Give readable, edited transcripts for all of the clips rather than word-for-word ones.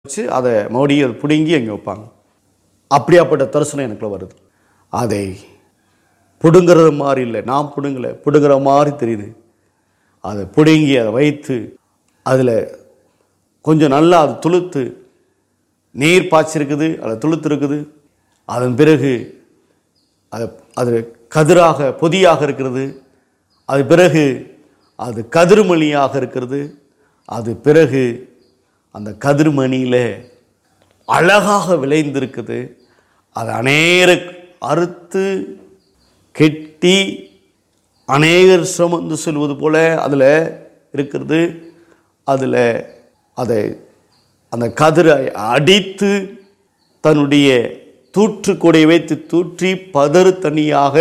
வச்சு அதை மறுபடியும் பிடுங்கி அங்கே வைப்பாங்க. அப்படியாப்பட்ட தரிசனம் எனக்குள்ள வருது. அதை பிடுங்கிறது மாதிரி இல்லை, நான் பிடுங்கலை, பிடுங்குற மாதிரி தெரியுது. அதை பிடுங்கி அதை வைத்து அதில் கொஞ்சம் நல்லா அது துளுத்து நீர் பாய்ச்சிருக்குது, அதில் துளுத்து இருக்குது. அதன் பிறகு அது கதிராக பொதியாக இருக்கிறது. அது பிறகு அது கதிர்மணியாக இருக்கிறது. அது பிறகு அந்த கதிர்மணியில் அழகாக விளைந்திருக்குது. அது அநேகர் அறுத்து கெட்டி அநேகர் சுமந்து செல்வது போல அதில் இருக்கிறது. அதில் அந்த கதிரை அடித்து தன்னுடைய தூற்றுக்கூடை வைத்து தூற்றி பதறு தனியாக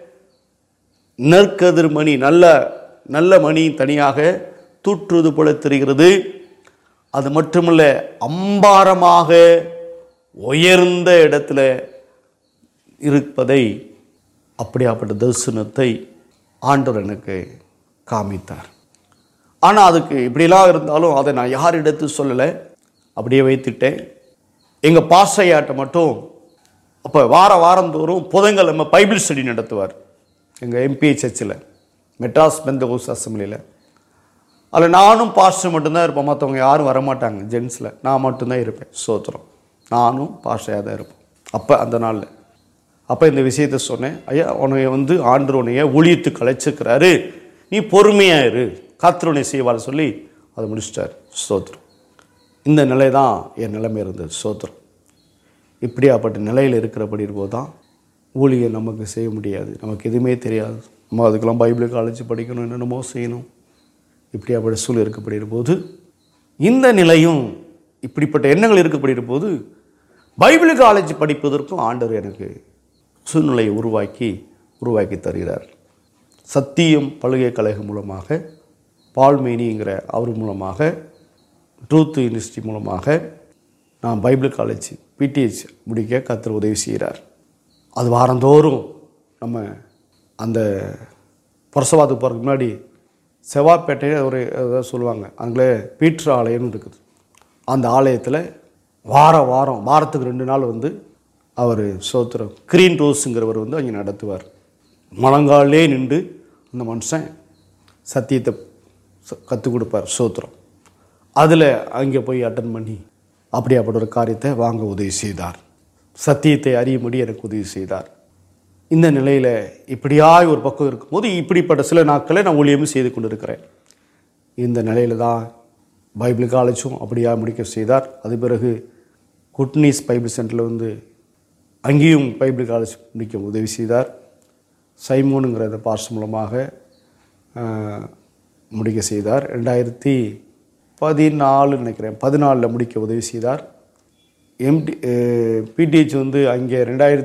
நற்கதிர் மணி நல்ல மணி தனியாக தூற்றுவது போல தெரிகிறது. அது மட்டுமல்ல, அம்பாரமாக உயர்ந்த இடத்துல இருப்பதை, அப்படியாப்பட்ட தரிசனத்தை ஆண்டவர் எனக்கு காமித்தார். ஆனால் அதுக்கு இப்படிலாம் இருந்தாலும் அதை நான் யாரிடத்து சொல்லலை, அப்படியே வைத்துட்டேன். எங்கள் பாஸ்டையாட்ட மட்டும் அப்போ வாரந்தோறும் புதன்கிழமை பைபிள் ஸ்டடி நடத்துவார் எங்கள் எம்பி சர்ச்சில், மெட்ராஸ் பெந்தகோஸ்ட் அசம்பிளியில். அதில் நானும் பாஸ்டர் மட்டும்தான் இருப்பேன், மற்றவங்க யாரும் வரமாட்டாங்க ஜென்ஸில், நான் மட்டும்தான் இருப்பேன். சோத்திரம், நானும் பாஸ்டராக தான் இருப்பேன். அப்போ அந்த நாளில் அப்போ இந்த விஷயத்தை சொன்னேன். ஐயா, உன்னைய ஆண்டவர் உன்னைய ஊழியத்துக்கு அழைச்சிருக்கிறாரு, நீ பொறுமையாக இரு, கர்த்தர் செய்வார் சொல்லி அதை முடிச்சிட்டார். ஸ்தோத்திரம். இந்த நிலை தான் என் நிலைமை இருந்தது. ஸ்தோத்திரம். இப்படியாப்பட்ட நிலையில் இருக்கிறபடி இருக்கும்போது தான் ஊழியம் நமக்கு செய்ய முடியாது. நமக்கு எதுவுமே தெரியாது. நம்ம அதுக்கெல்லாம் பைபிள் காலேஜ் படிக்கணும், என்னென்னமோ செய்யணும். இப்படியாப்பட்ட சூழல் இருக்கப்படி இருக்கும்போது, இந்த நிலையும் இப்படிப்பட்ட எண்ணங்கள் இருக்கப்படி இருக்கும்போது பைபிள் காலேஜ் படிப்பதற்கும் ஆண்டவர் எனக்கு சூழ்நிலையை உருவாக்கி தருகிறார். சத்தியம் பல்கலைக்கழகம் மூலமாக, பால்மேனிங்கிற அவர் மூலமாக, ட்ரூத் யூனிவர்சிட்டி மூலமாக நான் பைபிள் காலேஜ் பிடிஹெச் முடிக்க கர்த்தர் உதவி செய்கிறார். அது வாரந்தோறும் நம்ம அந்த புரசவாத்துக்கு போகிறதுக்கு முன்னாடி செவ்வாய்ப்பேட்டையில் ஒரு சொல்லுவாங்க, அங்கே பீட்ரு ஆலயம்னு இருக்குது. அந்த ஆலயத்தில் வாரத்துக்கு 2 நாள் அவர் சோத்திரம் கிரீன் ரோஸுங்கிறவர் அங்கே நடத்துவார். முழங்காலே நின்று அந்த மனுஷன் சத்தியத்தை கற்றுக் கொடுப்பார். சோத்திரம். அதில் அங்கே போய் அட்டன் பண்ணி அப்படியாப்பட்ட ஒரு காரியத்தை வாங்க உதவி செய்தார். சத்தியத்தை அறியும்படி எனக்கு உதவி செய்தார். இந்த நிலையில் இப்படியாய் ஒரு பக்கம் இருக்கும்போது இப்படிப்பட்ட சில நாட்களை நான் ஊழியமும் செய்து கொண்டு இருக்கிறேன். இந்த நிலையில் தான் பைபிள் காலேஜும் அப்படியா முடிக்க செய்தார். அது பிறகு குட்னீஸ் பைபிள் சென்டரில் அங்கேயும் பைபிள் காலேஜ் முடிக்க உதவி செய்தார். சைமோனுங்கிற அந்த பாஸ்டர் மூலமாக முடிக்க செய்தார். 2014 நினைக்கிறேன், 14 முடிக்க உதவி செய்தார். பிடிஹெச் அங்கே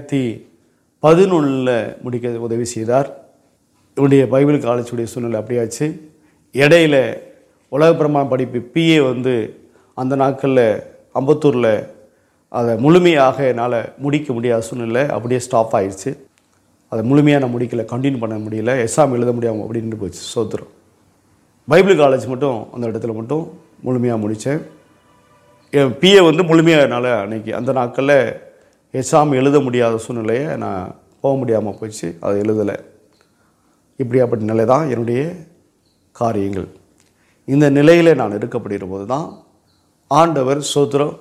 2011 முடிக்க உதவி செய்தார். இவருடைய பைபிள் காலேஜுடைய சூழ்நிலை அப்படியாச்சு. இடையில உலக பிரமாண படிப்பு பிஏ அந்த நாட்களில் அம்பத்தூரில் அதை முழுமையாக என்னால் முடிக்க முடியாத சூழ்நிலை, அப்படியே ஸ்டாப் ஆயிடுச்சு. அதை முழுமையாக நான் முடிக்கலை, கண்டினியூ பண்ண முடியல, எக்ஸாம் எழுத முடியாமல் அப்படின்னு போச்சு. சோத்திரம். பைபிள் காலேஜ் மட்டும் அந்த இடத்துல மட்டும் முழுமையாக முடித்தேன். என் பிஏ முழுமையாக என்னால் அன்றைக்கி அந்த நாட்களில் எக்ஸாம் எழுத முடியாத சூழ்நிலையை நான் போக முடியாமல் போச்சு, அதை எழுதலை. இப்படியாப்பட்ட நிலை தான் என்னுடைய காரியங்கள். இந்த நிலையில் நான் இருக்கப்படுகிற போது தான் ஆண்டவர் சோத்திரம்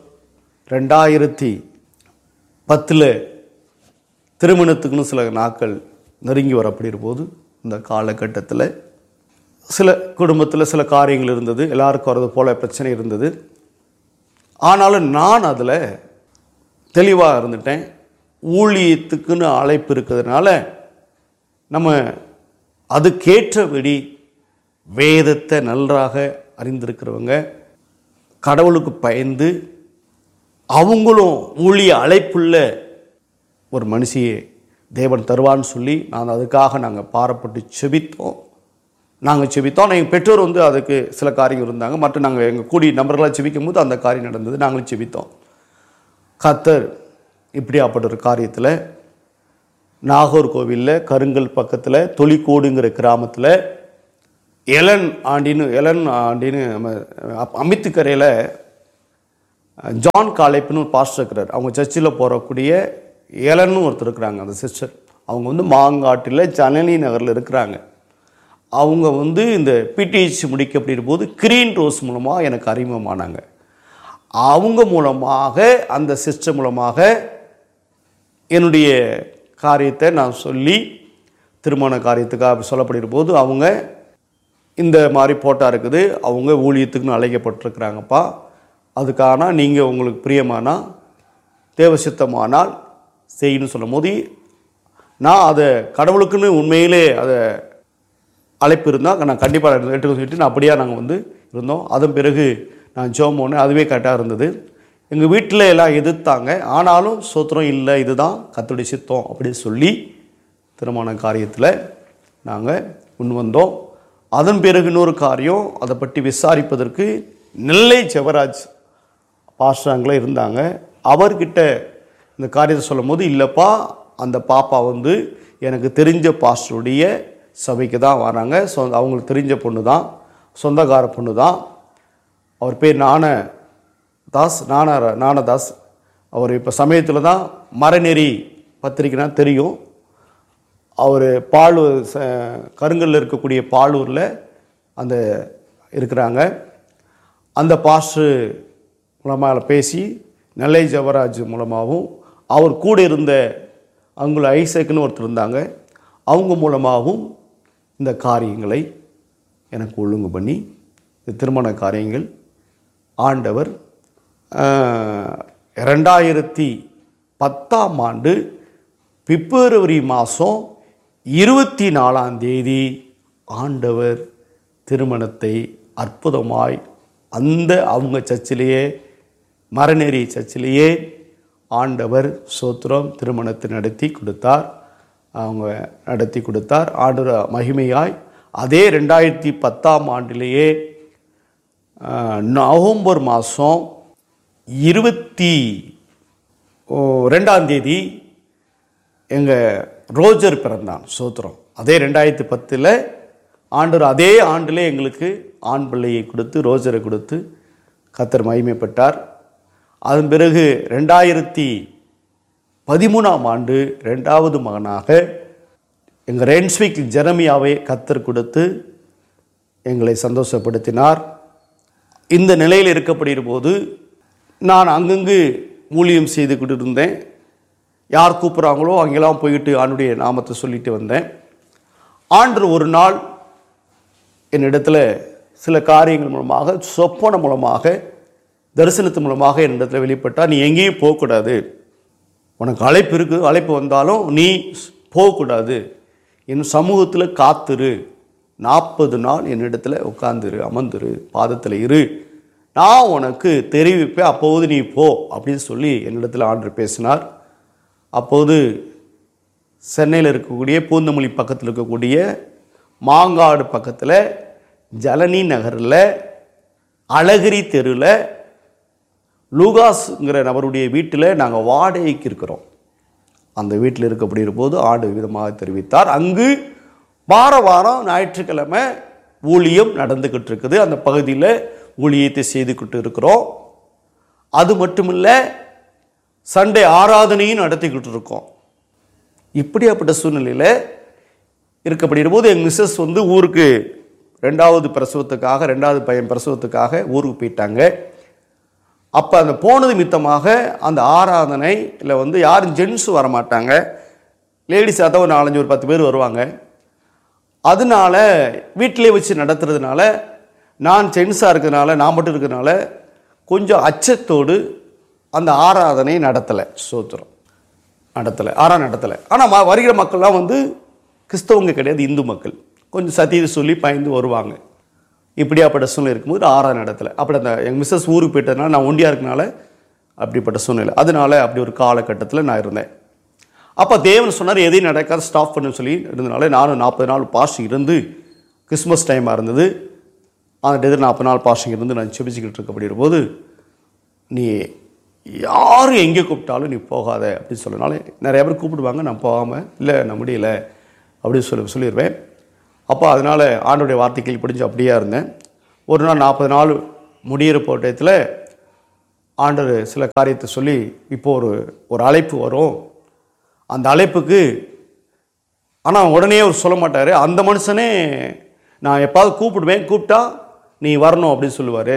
2010 திருமணத்துக்குன்னு சில நாட்கள் நெருங்கி வரப்படுகிற போது, இந்த காலகட்டத்தில் சில குடும்பத்தில் சில காரியங்கள் இருந்தது, எல்லாருக்கும் வரது போல பிரச்சனை இருந்தது. ஆனாலும் நான் அதில் தெளிவாக இருந்துட்டேன். ஊழியத்துக்குன்னு அழைப்பு இருக்கிறதுனால நம்ம அதுக்கேற்றபடி வேதத்தை நன்றாக அறிந்திருக்கிறவங்க, கடவுளுக்கு பயந்து அவங்களும் ஊழிய அழைப்புள்ள ஒரு மனுஷியை தேவன் தருவான்னு சொல்லி அதுக்காக நாங்கள் பாரப்பட்டு செபித்தோம். ஆனால் எங்கள் பெற்றோர் அதுக்கு சில காரியங்கள் இருந்தாங்க. மற்றும் நாங்கள் எங்கள் கூடி நபர்களாக செபிக்கும் போது அந்த காரியம் நடந்தது, நாங்களும் செபித்தோம். கர்த்தர் இப்படியாப்பட்ட ஒரு காரியத்தில் நாகர்கோவிலில் கருங்கல் பக்கத்தில் தொலிக்கோடுங்கிற கிராமத்தில் எலன் ஆண்டின்னு நம்ம அமித்துக்கரையில் ஜான் காலேப்னு ஒரு பாஸ்டர் இருக்கிறார். அவங்க சர்ச்சில் போகக்கூடிய ஏலன்னு ஒருத்தர் இருக்கிறாங்க. அந்த சிஸ்டர் அவங்க வந்து மாங்காட்டில் ஜனனி நகரில் இருக்கிறாங்க. அவங்க வந்து இந்த பிடிஹெச் முடிக்க அப்படின்ற போது கிரீன் ரோஸ் மூலமாக எனக்கு அறிமுகமானாங்க. அவங்க மூலமாக, அந்த சிஸ்டர் மூலமாக என்னுடைய காரியத்தை நான் சொல்லி திருமண காரியத்துக்காக சொல்லப்படுகிற போது அவங்க இந்த மாதிரி போட்டா இருக்குது, அவங்க ஊழியத்துக்குன்னு அழைக்கப்பட்டிருக்கிறாங்கப்பா, அதுக்கான நீங்கள் உங்களுக்கு பிரியமானால் தேவசித்தமானால் செய்யணும்னு சொல்லும் போது நான் அதை கடவுளுக்குன்னு உண்மையிலே அதை அழைப்பு இருந்தால் நான் கண்டிப்பாக எடுத்துக்க சொல்லிட்டு நான் அப்படியே நாங்கள் வந்து இருந்தோம். அதன் பிறகு நான் ஜெபம் பண்ணேன். அதுவே கரெக்டாக இருந்தது. எங்கள் வீட்டில் எல்லாம் எதிர்த்தாங்க. ஆனாலும் சோத்திரம் இல்லை, இதுதான் கர்த்தருடைய சித்தம் அப்படின்னு சொல்லி திருமண காரியத்தில் நாங்கள் முன் வந்தோம். அதன் பிறகு இன்னொரு காரியம், அதை பற்றி விசாரிப்பதற்கு நெல்லை ஜெபராஜ் பாஸ்டராங்களே இருந்தாங்க. அவர்கிட்ட இந்த காரியத்தை சொல்லும் போது, இல்லைப்பா அந்த பாப்பா வந்து எனக்கு தெரிஞ்ச பாஸ்டருடைய சபைக்கு தான் வராங்க, அவங்களுக்கு தெரிஞ்ச பொண்ணு தான், சொந்தக்கார பொண்ணு தான். அவர் பேர் ஞானதாஸ். அவர் இப்போ சமயத்தில் தான் மரநெறி பத்திரிக்கைனா தெரியும். அவர் பாலூர் கருங்கல்ல இருக்கக்கூடிய பாலூரில் அந்த இருக்கிறாங்க. அந்த பாஸ்டர் மூலமாக பேசி நெல்லை ஜெபராஜ் மூலமாகவும் அவர் கூட இருந்த அவங்கள ஐசக்குன்னு ஒருத்தர் இருந்தாங்க, அவங்க மூலமாகவும் இந்த காரியங்களை எனக்கு ஒழுங்கு பண்ணி இந்த திருமண காரியங்கள் ஆண்டவர் 2010 பிப்ரவரி மாதம் 24 ஆண்டவர் திருமணத்தை அற்புதமாய் அவங்க சர்ச்சிலேயே, மரநேரி சர்ச்சிலேயே ஆண்டவர் சோத்திரம் திருமணத்தை நடத்தி கொடுத்தார். அவங்க நடத்தி கொடுத்தார். ஆண்டவர் மகிமையாய் அதே 2010 நவம்பர் மாதம் 22 எங்கள் ரோஜர் பிறந்தான். சோத்திரம் அதே 2010 ஆண்டவர் அதே ஆண்டிலே எங்களுக்கு ஆண் பிள்ளையை கொடுத்து ரோஜரை கொடுத்து கர்த்தர் மகிமைப்பட்டார். அதன் பிறகு 2013 2வது மகனாக எங்கள் ரென்ஸ்விக் ஜெரமியாவை கர்த்தர் கொடுத்து எங்களை சந்தோஷப்படுத்தினார். இந்த நிலையில் இருக்கப்படுகிற போது நான் அங்கங்கு ஊழியம் செய்து கொண்டு இருந்தேன். யார் கூப்பிட்றாங்களோ அங்கெல்லாம் போயிட்டு ஆண்டுடைய நாமத்தை சொல்லிட்டு வந்தேன். ஆண்டவர் ஒரு நாள் என்னிடத்தில் சில காரியங்கள் மூலமாக, சொப்பன மூலமாக, தரிசனத்து மூலமாக என்னிடத்தில் வெளிப்பட்டால், நீ எங்கேயும் போகக்கூடாது, உனக்கு அழைப்பு இருக்குது, அழைப்பு வந்தாலும் நீ போகக்கூடாது, என் சமூகத்தில் காத்துரு, 40 நாள் என்னிடத்தில் உட்காந்துரு, அமர்ந்துரு, பாதத்தில் இரு, நான் உனக்கு தெரிவிப்பேன், அப்போது நீ போ அப்படின்னு சொல்லி என்னிடத்தில் ஆண்டவர் பேசினார். அப்போது சென்னையில் இருக்கக்கூடிய பூந்தமல்லி பக்கத்தில் இருக்கக்கூடிய மாங்காடு பக்கத்தில் ஜனனி நகரில் அழகிரி தெருவில் லூகாஸ்ங்கிற நபருடைய வீட்டில் நாங்கள் வாடகைக்கு இருக்கிறோம். அந்த வீட்டில் இருக்கப்படுகிற போது ஆண்டு விதமாக தெரிவித்தார். அங்கு வாரம் ஞாயிற்றுக்கிழமை ஊழியம் நடந்துக்கிட்டு இருக்குது. அந்த பகுதியில் ஊழியத்தை செய்துக்கிட்டு இருக்கிறோம். அது மட்டுமில்லை, சண்டே ஆராதனையும் நடத்திக்கிட்டு இருக்கோம். இப்படியாப்பட்ட சூழ்நிலையில் இருக்கப்படுகிற போது எங்கள் மிஸ்ஸஸ் வந்து ஊருக்கு 2வது பிரசவத்துக்காக, 2வது பையன் பிரசவத்துக்காக ஊருக்கு போயிட்டாங்க. அப்போ அந்த போனது மித்தமாக அந்த ஆராதனையில் வந்து யாரும் ஜென்ஸு வரமாட்டாங்க, லேடிஸாக தான் ஒரு 4-5 ஒரு 10 பேர் வருவாங்க. அதனால வீட்டிலே வச்சு நடத்துறதுனால, நான் ஜென்ஸாக இருக்கிறதுனால, நான் மட்டும் இருக்கிறதுனால கொஞ்சம் அச்சத்தோடு அந்த ஆராதனை நடத்தலை. சோத்திரம் நடத்தலை, நடத்தலை. ஆனால் வருகிற மக்கள்லாம் வந்து கிறிஸ்தவங்க கிடையாது, இந்து மக்கள். கொஞ்சம் சத்தியத்தை சொல்லி பயந்து வருவாங்க. இப்படியாப்பட்ட சூழ்நிலை இருக்கும்போது ஆராதனை நடத்தலை. அப்படி அந்த எங்கள் மிஸ்ஸஸ் ஊருக்கு போயிட்டதுனால, நான் ஒண்டியாக இருக்கனால அப்படிப்பட்ட சூழ்நிலை. அதனால அப்படி ஒரு காலகட்டத்தில் நான் இருந்தேன். அப்போ தேவன் சொன்னார், எதையும் நடக்காது, ஸ்டாப் பண்ணு சொல்லி இருந்தனால நானும் 40 நாள் பாஸ்டிங் இருந்து, கிறிஸ்மஸ் டைமாக இருந்தது, அந்த டேத்தில் 40 நாள் பாஸ்டிங் இருந்து நான் செபிச்சுக்கிட்டு இருக்கப்படுகிற போது, நீ யாரும் எங்கே கூப்பிட்டாலும் நீ போகாத அப்படின்னு சொல்லனால நிறைய பேர் கூப்பிடுவாங்க, நான் போகாமல், இல்லை நான் முடியல அப்படின்னு சொல்லிடுவேன். அப்போ அதனால் ஆண்டோடைய வார்த்தைகள் படிஞ்சு அப்படியே இருந்தேன். ஒரு நாள் 40 நாள் முடிகிற போட்டத்தில் ஆண்டவர் சில காரியத்தை சொல்லி இப்போ ஒரு அழைப்பு வரும். அந்த அழைப்புக்கு ஆனால் உடனே அவர் சொல்ல மாட்டார். அந்த மனுஷனே நான் எப்பாவது கூப்பிடுவேன், கூப்பிட்டா நீ வரணும் அப்படின்னு சொல்லுவார்.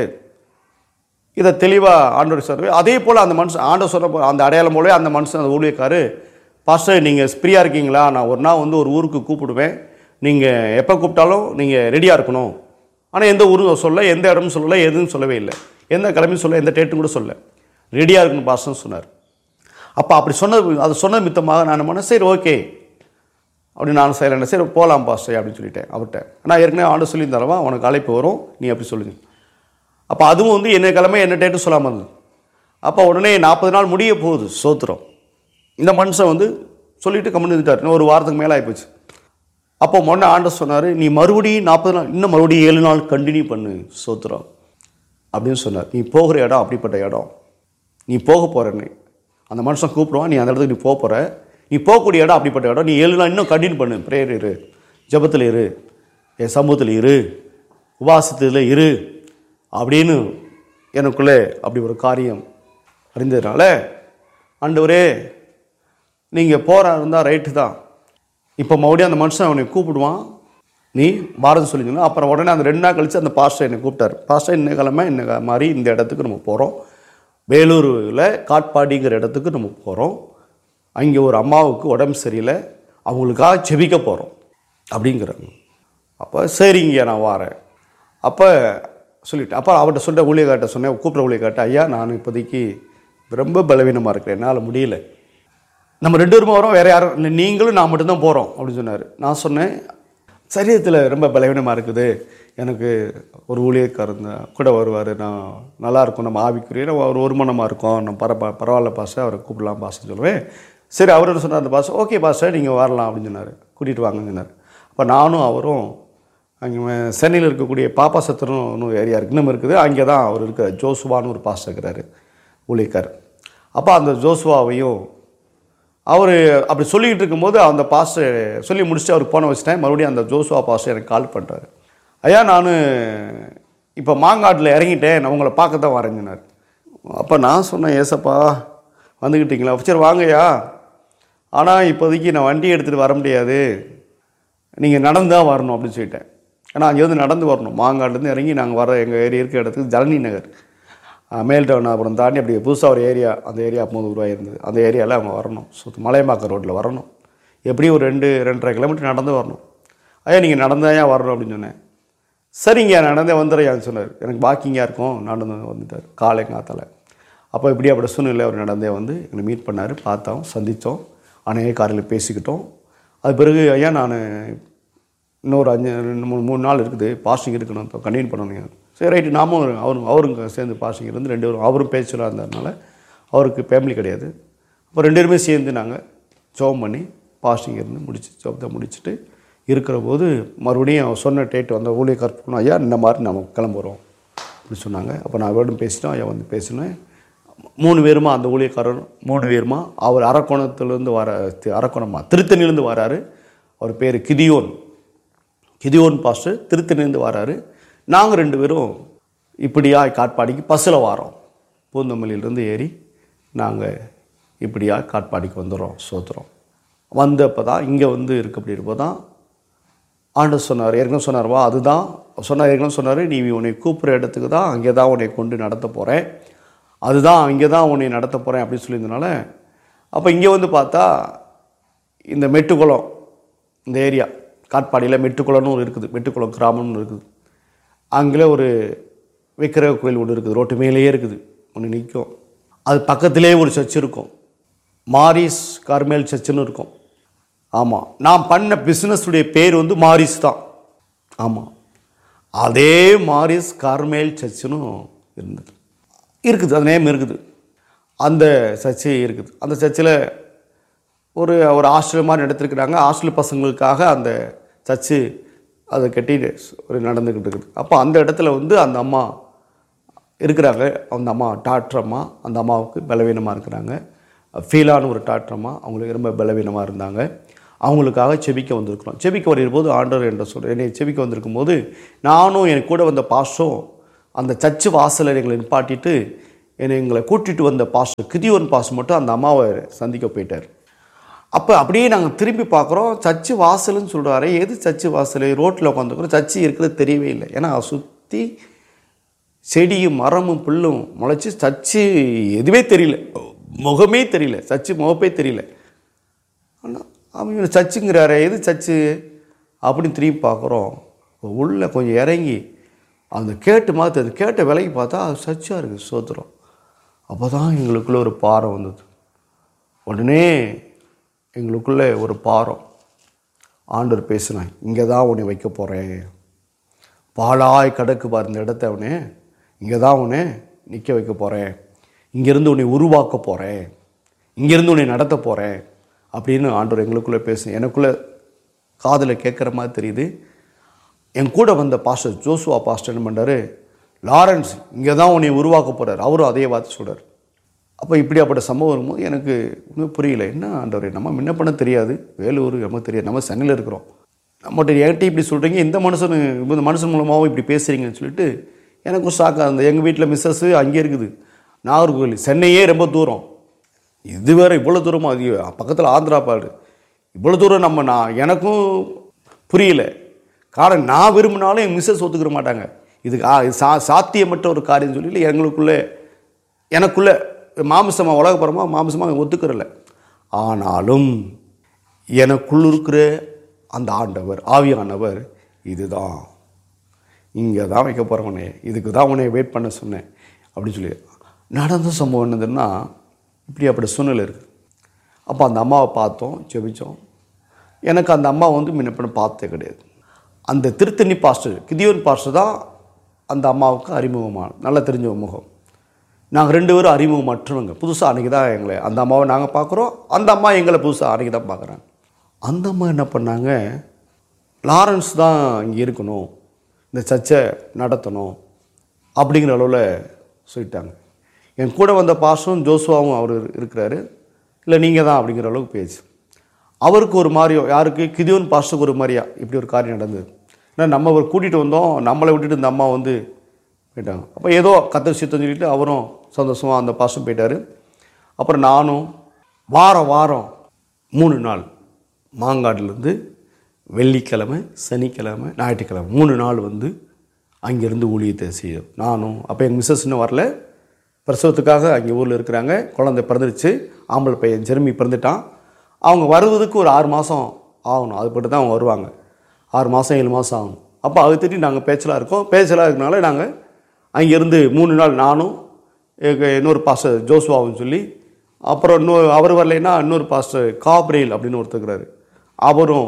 இதை தெளிவாக ஆண்டவர் சொல்லுவார். அதே போல் அந்த மனுஷன் ஆண்டவர் சொல்கிற அந்த அடையாளம் போல அந்த மனுஷன் அந்த ஊழியக்காரு, பாஸ்டர் நீங்கள் ஃப்ரீயாக இருக்கீங்களா, நான் ஒரு நாள் வந்து ஒரு ஊருக்கு கூப்பிடுவேன், நீங்கள் எப்போ கூப்பிட்டாலும் நீங்கள் ரெடியாக இருக்கணும். ஆனால் எந்த ஊரும் சொல்ல, எந்த இடமும் சொல்லலை, எதுவும் சொல்லவே இல்லை, எந்த கிளம்பியும் சொல்ல, எந்த டேட்டும் கூட சொல்ல, ரெடியாக இருக்கணும் பாஸ்டர்னு சொன்னார். அப்போ அப்படி சொன்னது, அது சொன்னது மித்தமாக நான் என்ன சரி ஓகே அப்படின்னு நானும் சைலண்ட், சரி போகலாம் பாஸ்டர் அப்படின்னு சொல்லிட்டேன் அவர்கிட்ட. நான் ஏற்கனவே ஆண்டு சொல்லியிருந்தாலவா உனக்கு அழைப்பு வரும், நீ அப்படி சொல்லுங்க. அப்போ அதுவும் வந்து என்ன கிழமை என்ன டேட்டு சொல்லாமல் இருந்தது. அப்போ உடனே 40 நாள் முடிய போகுது சோத்திரம். இந்த மனுஷன் வந்து சொல்லிவிட்டு கம்முன்னு இருந்துட்டார். இன்னும் ஒரு வாரத்துக்கு மேலே ஆகிப்போச்சு. அப்போ முன்னே ஆண்டவர் சொன்னார், நீ மறுபடியும் 40 நாள் இன்னும் மறுபடியும் 7 நாள் கண்டினியூ பண்ணு சோத்திரம் அப்படின்னு சொன்னார். நீ போகிற இடம் அப்படிப்பட்ட இடம், நீ போக போகிறன்னு அந்த மனுஷன் கூப்பிடுவான், நீ அந்த இடத்துக்கு நீ போக போகிற, நீ போகக்கூடிய இடம் அப்படிப்பட்ட இடம், நீ 7 நாள் இன்னும் கண்டினியூ பண்ணு, ப்ரேயர் இரு, ஜபத்தில் இரு, என் சமூகத்தில் இரு, உபாசத்தில் இரு அப்படின்னு எனக்குள்ளே அப்படி ஒரு காரியம் அறிந்ததுனால, ஆண்டவரே நீங்கள் போகிறா இருந்தால் ரைட்டு தான், இப்போ மறுபடியும் அந்த மனுஷன் அவனை கூப்பிடுவான், நீ பாரதி சொல்லிங்கன்னா. அப்புறம் உடனே அந்த 2 நாள் கழித்து அந்த பாஸ்டர் என்னை கூப்பிட்டார். பாஸ்டர் இன்ன கிழமை இன்ன மாதிரி இந்த இடத்துக்கு நம்ம போகிறோம், வேலூரில் காட்பாடிங்கிற இடத்துக்கு நம்ம போகிறோம், அங்கே ஒரு அம்மாவுக்கு உடம்பு சரியில்லை, அவங்களுக்காக செபிக்க போகிறோம் அப்படிங்கிறாங்க. அப்போ சரிங்க நான் வரேன். அப்போ சொல்லிவிட்டேன். அப்போ அவர்கிட்ட சொல்கிற ஊழியக்காட்ட சொன்னேன், கூப்பிட்ற ஊழியக்காட்ட, ஐயா நான் இப்போதைக்கு ரொம்ப பலவீனமாக இருக்கிறேன், என்னால் முடியல, நம்ம 2 பேருமே வரோம், வேறு யாரும் இல்லை, நீங்களும் நான் மட்டும்தான் போகிறோம் அப்படின்னு சொன்னார். நான் சொன்னேன், சரீரத்தில் ரொம்ப பலவீனமாக இருக்குது, எனக்கு ஒரு ஊழியக்காரர் கூட வருவார், நான் நல்லாயிருக்கும், நம்ம ஆவிக்குரிய ஒரு மனமாக இருக்கும், நம்ம பரவாயில்ல பாஸ்டர், அவரை கூப்பிடலாம் பாஸ்டர் சொல்லுவேன். சரி அவர் சொன்னார் அந்த பாஸ்டர், ஓகே பாஸ்டர் நீங்கள் வரலாம் அப்படின்னு சொன்னார், கூட்டிகிட்டு வாங்கன்னு சொன்னார். அப்போ நானும் அவரும் அங்கே சென்னையில் இருக்கக்கூடிய பாப்பா சத்திரம்னு ஒரு ஏரியா இருக்குது, இன்னும் இருக்குது, அங்கே தான் அவர் இருக்கிறார், ஜோசுவான்னு ஒரு பாஸ்டர் இருக்கிறாரு ஊழியக்கார். அப்போ அந்த ஜோசுவாவையும் அவர் அப்படி சொல்லிக்கிட்டு இருக்கும்போது அந்த பாஸ்டர் சொல்லி முடிச்சுட்டு அவர் போன வச்சுட்டேன். மறுபடியும் அந்த ஜோசுவா பாஸ்டர் எனக்கு கால் பண்ணுறாரு, ஐயா நான் இப்போ மாங்காட்டில் இறங்கிட்டேன், நான் உங்களை பார்க்க தான் வரேங்கன்னார். அப்போ நான் சொன்னேன், ஏசப்பா வந்துக்கிட்டீங்களா, சரி வாங்கய்யா, ஆனால் இப்போதைக்கு நான் வண்டி எடுத்துகிட்டு வர முடியாது, நீங்கள் நடந்து தான் வரணும் அப்படின்னு சொல்லிட்டேன். ஏன்னா அங்கேருந்து நடந்து வரணும், மாங்காட்லேருந்து இறங்கி நாங்கள் வர எங்கள் ஏரியா இருக்கிற இடத்துக்கு ஜலனி நகர் மேல் டவுன் அப்புறம் தாண்டி அப்படியே புதுசாக ஒரு ஏரியா, அந்த ஏரியா 50 ரூபாய் இருந்தது, அந்த ஏரியாவில் அவங்க வரணும், மலையம்பாக்கம் ரோட்டில் வரணும், எப்படியும் ஒரு 2-2.5 கிலோமீட்டர் நடந்து வரணும். ஐயா நீங்கள் நடந்தாயா வரணும் அப்படின்னு சொன்னேன். சரிங்க நடந்தே வந்துடுறையான்னு சொன்னார். எனக்கு வாக்கிங்காக இருக்கும், நடந்து வந்துட்டார் காலைங்காத்தால. அப்போ இப்படி அப்படி சூழ்நிலை அவர் நடந்தே வந்து எங்களை மீட் பண்ணார், பார்த்தோம், சந்தித்தோம், அநேக காரில் பேசிக்கிட்டோம். அது பிறகு ஐயா நான் இன்னொரு 3 நாள் இருக்குது, பாஸ்டிங் இருக்கணும், கண்டினியூ பண்ணணுங்க. சரி ரைட்டு, நாமும் அவரும் சேர்ந்து பாஸ்டிங் இருந்து 2 பேரும், அவரும் பேச்சலாக இருந்ததுனால அவருக்கு ஃபேமிலி கிடையாது. அப்போ 2 பேருமே சேர்ந்து நாங்கள் ஜெபம் பண்ணி பாஸ்டிங் இருந்து ஜெபத்தை முடிச்சுட்டு இருக்கிற போது மறுபடியும் அவர் சொன்ன டேட் அந்த ஊழியக்கார் போனோம், ஐயா இந்த மாதிரி நம்ம கிளம்புறோம் அப்படின்னு சொன்னாங்க. அப்போ நான் அவரோடும் பேசிட்டோம், ஐயா வந்து பேசினேன். 3 பேருமா அந்த ஊழியக்காரர் 3 பேருமா, அவர் அரக்கோணத்துலேருந்து அரக்கோணமா திருத்தணிலேருந்து வராரு, அவர் பேர் கிதியோன் பாஸ்டர், திருத்தணிலேருந்து வராரு. நாங்கள் 2 பேரும் இப்படியா காட்பாடிக்கு பஸ்ஸில் வரோம், பூந்தமல்லியிலேருந்து ஏறி நாங்கள் இப்படியா காட்பாடிக்கு வந்துடுறோம் சோத்துறோம். வந்தப்போ தான் இங்கே வந்து இருக்க அப்படி இருப்போ தான் ஆண்டவர் சொன்னார், ஏற்கனவே சொன்னார்வா அதுதான் சொன்னார், ஏற்கனவே சொன்னார், நீ உன்னை கூப்பிட்ற இடத்துக்கு தான், அங்கே தான் உன்னை கொண்டு நடத்த போகிறேன், அதுதான் இங்கே தான் உன்னை நடத்த போகிறேன் அப்படின்னு சொல்லியிருந்தனால, அப்போ இங்கே வந்து பார்த்தா இந்த மெட்டுக்குளம் இந்த ஏரியா காட்பாடியில் மெட்டுக்குளம்னு ஒரு இருக்குது, மெட்டுக்குளம் கிராமம்னு இருக்குது, அங்கே ஒரு விக்கிரக கோயில் ஒன்று இருக்குது, ரோட்டு மேலேயே இருக்குது, ஒன்று நிற்கும், அது பக்கத்திலே ஒரு சர்ச் இருக்கும், மாரிஸ் கார்மேல் சர்ச்சுன்னு இருக்கும். ஆமாம், நான் பண்ண பிஸ்னஸுடைய பேர் வந்து மாரிஸ் தான். ஆமாம், அதே மாரிஸ் கார்மேல் சர்ச்சுன்னு இருக்குது, அது நேம் இருக்குது, அந்த சர்ச்சு இருக்குது. அந்த சர்ச்சில் ஒரு ஹாஸ்டல் மாதிரி நடத்திருக்கிறாங்க, ஹாஸ்டல் பசங்களுக்காக அந்த சர்ச்சு அதை கட்டி ஒரு நடந்துக்கிட்டு இருக்குது. அப்போ அந்த இடத்துல வந்து அந்த அம்மா இருக்கிறாங்க, அந்த அம்மா டாக்டர் அம்மா, அந்த அம்மாவுக்கு பலவீனமாக இருக்கிறாங்க, ஃபீலான ஒரு டாக்டர் அம்மா, அவங்களுக்கு ரொம்ப பலவீனமாக இருந்தாங்க, அவங்களுக்காக செபிக்க வந்திருக்கிறோம். செபிக்க வரும்போது ஆண்டவர் என்ற என்னை செபிக்க வந்திருக்கும் போது நானும் என் கூட வந்த பாஸ்டரும் அந்த சர்ச்சு வாசலை எங்களை நிப்பாட்டிட்டு எங்களை கூட்டிகிட்டு வந்த பாஸ்டர் கிதியோன் பாஸ்டர் மட்டும் அந்த அம்மாவை சந்திக்க போயிட்டார். அப்போ அப்படியே நாங்கள் திரும்பி பார்க்குறோம், சர்ச்சு வாசல்னு சொல்கிறாரு. எது சர்ச்சு வாசல்? ரோட்டில் உட்காந்துக்கிறோம், சர்ச்சு இருக்கிறது தெரியவே இல்லை. ஏன்னா சுற்றி செடியும் மரமும் புல்லும் முளைச்சி சர்ச்சு எதுவே தெரியல, முகமே தெரியல, சர்ச்சு முகப்பே தெரியல. ஆனால் அவங்க சர்ச்சுங்கிறாரு, எது சர்ச்சு அப்படின்னு திரும்பி பார்க்குறோம். உள்ளே கொஞ்சம் இறங்கி அந்த கேட்டு மாற்று அது கேட்ட விலைக்கு பார்த்தா அது சர்ச்சாக இருக்குது. சோத்திரம். அப்போ தான் எங்களுக்குள்ளே ஒரு பாரம் வந்தது. உடனே எங்களுக்குள்ளே ஒரு பாரம். ஆண்டவர் பேசினான், இங்கே தான் உன்னை வைக்க போகிறேன். பாலாய் கடக்கு பாரு இந்த இடத்த, அவனே இங்கே தான் உன்னை நிற்க வைக்க போகிறேன். இங்கேருந்து உன்னை உருவாக்க போகிறேன், இங்கேருந்து உன்னை நடத்த போகிறேன் அப்படின்னு ஆண்டவர் எங்களுக்குள்ளே பேசு. எனக்குள்ளே காதில் கேட்குற மாதிரி தெரியுது. என் கூட வந்த பாஸ்டர் ஜோசுவா பாஸ்டர் என்ன பண்ணுறாரு, லாரன்ஸ் இங்கே தான் உன்னை உருவாக்க போகிறார். அவரும் அதே வார்த்தை சொல்கிறார். அப்போ இப்படியாப்பட்ட சம்பவம் வரும்போது எனக்கு இன்னும் புரியல. என்ன ஆண்டவரே, நம்ம முன்ன பண்ண தெரியாது, வேலூர் நமக்கு தெரியாது, நம்ம சென்னையில் இருக்கிறோம், நம்மகிட்ட என்கிட்ட இப்படி சொல்கிறீங்க, இந்த மனுஷன் மூலமாகவும் இப்படி பேசுகிறீங்கன்னு சொல்லிட்டு எனக்கும் ஷாக்காக இருந்தது. எங்கள் வீட்டில் மிஸ்ஸஸ்ஸு அங்கே இருக்குது, நாகர்கோவில், சென்னையே ரொம்ப தூரம், இது வேறு இவ்வளோ தூரமாக, அது பக்கத்தில் ஆந்திரா பாடு, இவ்வளோ தூரம் எனக்கும் புரியல. காரணம் நான் விரும்பினாலும் என் மிஸ்ஸஸ் ஒத்துக்கிற மாட்டாங்க. இதுக்கு சாத்தியமற்ற ஒரு காரியம் சொல்லி எனக்குள்ளே மாமிசமாக உலகப்புறமாக மாமிசமாக ஒத்துக்கிறல. ஆனாலும் எனக்குள்ள இருக்கிற அந்த ஆண்டவர் ஆவியானவர், இதுதான் இங்கே தான் வைக்க போகிறவனே, இதுக்கு தான் உன்னை வெயிட் பண்ண சொன்னேன் அப்படின்னு சொல்லி நடந்த சம்பவம் என்னதுன்னா, இப்படி அப்படி சூழ்நிலை இருக்குது. அப்போ அந்த அம்மாவை பார்த்தோம், ஜெபிச்சோம். எனக்கு அந்த அம்மா முன்ன பார்த்தே கிடையாது. அந்த திருத்தணி பாஸ்டர் கிதியோன் பாஸ்டர் தான் அந்த அம்மாவுக்கு அறிமுகமான நல்லா தெரிஞ்ச முகம். நாங்கள் 2 பேரும் அறிமுகமற்றவங்க. புதுசாக அன்றைக்கி தான் அந்த அம்மாவை நாங்கள் பார்க்குறோம், அந்த அம்மா எங்களை புதுசாக அன்றைக்கி தான் பார்க்குறாங்க. அந்த அம்மா என்ன பண்ணாங்க, லாரன்ஸ் தான் இங்கே இருக்கணும், இந்த சர்ச்சை நடத்தணும் அப்படிங்கிற அளவில் சொல்லிட்டாங்க. என் கூட வந்த பாஸ்டரும் ஜோசுவாவும் அவர் இருக்கிறாரு, இல்லை நீங்கள் தான் அப்படிங்கிற அளவுக்கு பேச்சு. அவருக்கு ஒரு மாதிரியோ, யாருக்கு கிதியோன் பாஸ்டருக்கு ஒரு மாதிரியா இப்படி ஒரு காரியம் நடந்தது. ஏன்னா நம்ம அவர் கூட்டிகிட்டு வந்தோம், நம்மளை விட்டுட்டு இந்த அம்மா போயிட்டாங்க. அப்போ ஏதோ கத்தர் சித்தம் சொல்லிட்டு அவரும் சந்தோஷமாக அந்த பாஸ்டர் போயிட்டார். அப்புறம் நானும் வாரம் 3 நாள் மாங்காட்டிலேருந்து வெள்ளிக்கிழமை, சனிக்கிழமை, ஞாயிற்றுக்கிழமை 3 நாள் அங்கேருந்து ஊழியத்தை செய்யும். நானும் அப்போ எங்கள் மிஸ்ஸஸ் இன்னும் வரல, பிரசவத்துக்காக அங்கே ஊரில் இருக்கிறாங்க. குழந்தை பிறந்துருச்சு, ஆம்பளை பையன் ஜெர்மி பிறந்துட்டான். அவங்க வருவதுக்கு ஒரு 6 மாதம் ஆகணும், அது பட்டு தான் அவங்க வருவாங்க. 6 மாதம் 7 மாதம் ஆகணும். அப்போ அதை திட்டி நாங்கள் பேச்சலாக இருக்கோம். பேச்சலாக இருக்கனால நாங்கள் அங்கேருந்து 3 நாள் நானும் இன்னொரு பாஸ்டர் ஜோசுவாவும் சொல்லி, அப்புறம் அவர் வரலைன்னா இன்னொரு பாஸ்டர் காப்ரேல் அப்படின்னு ஒருத்தருக்கிறாரு, அவரும்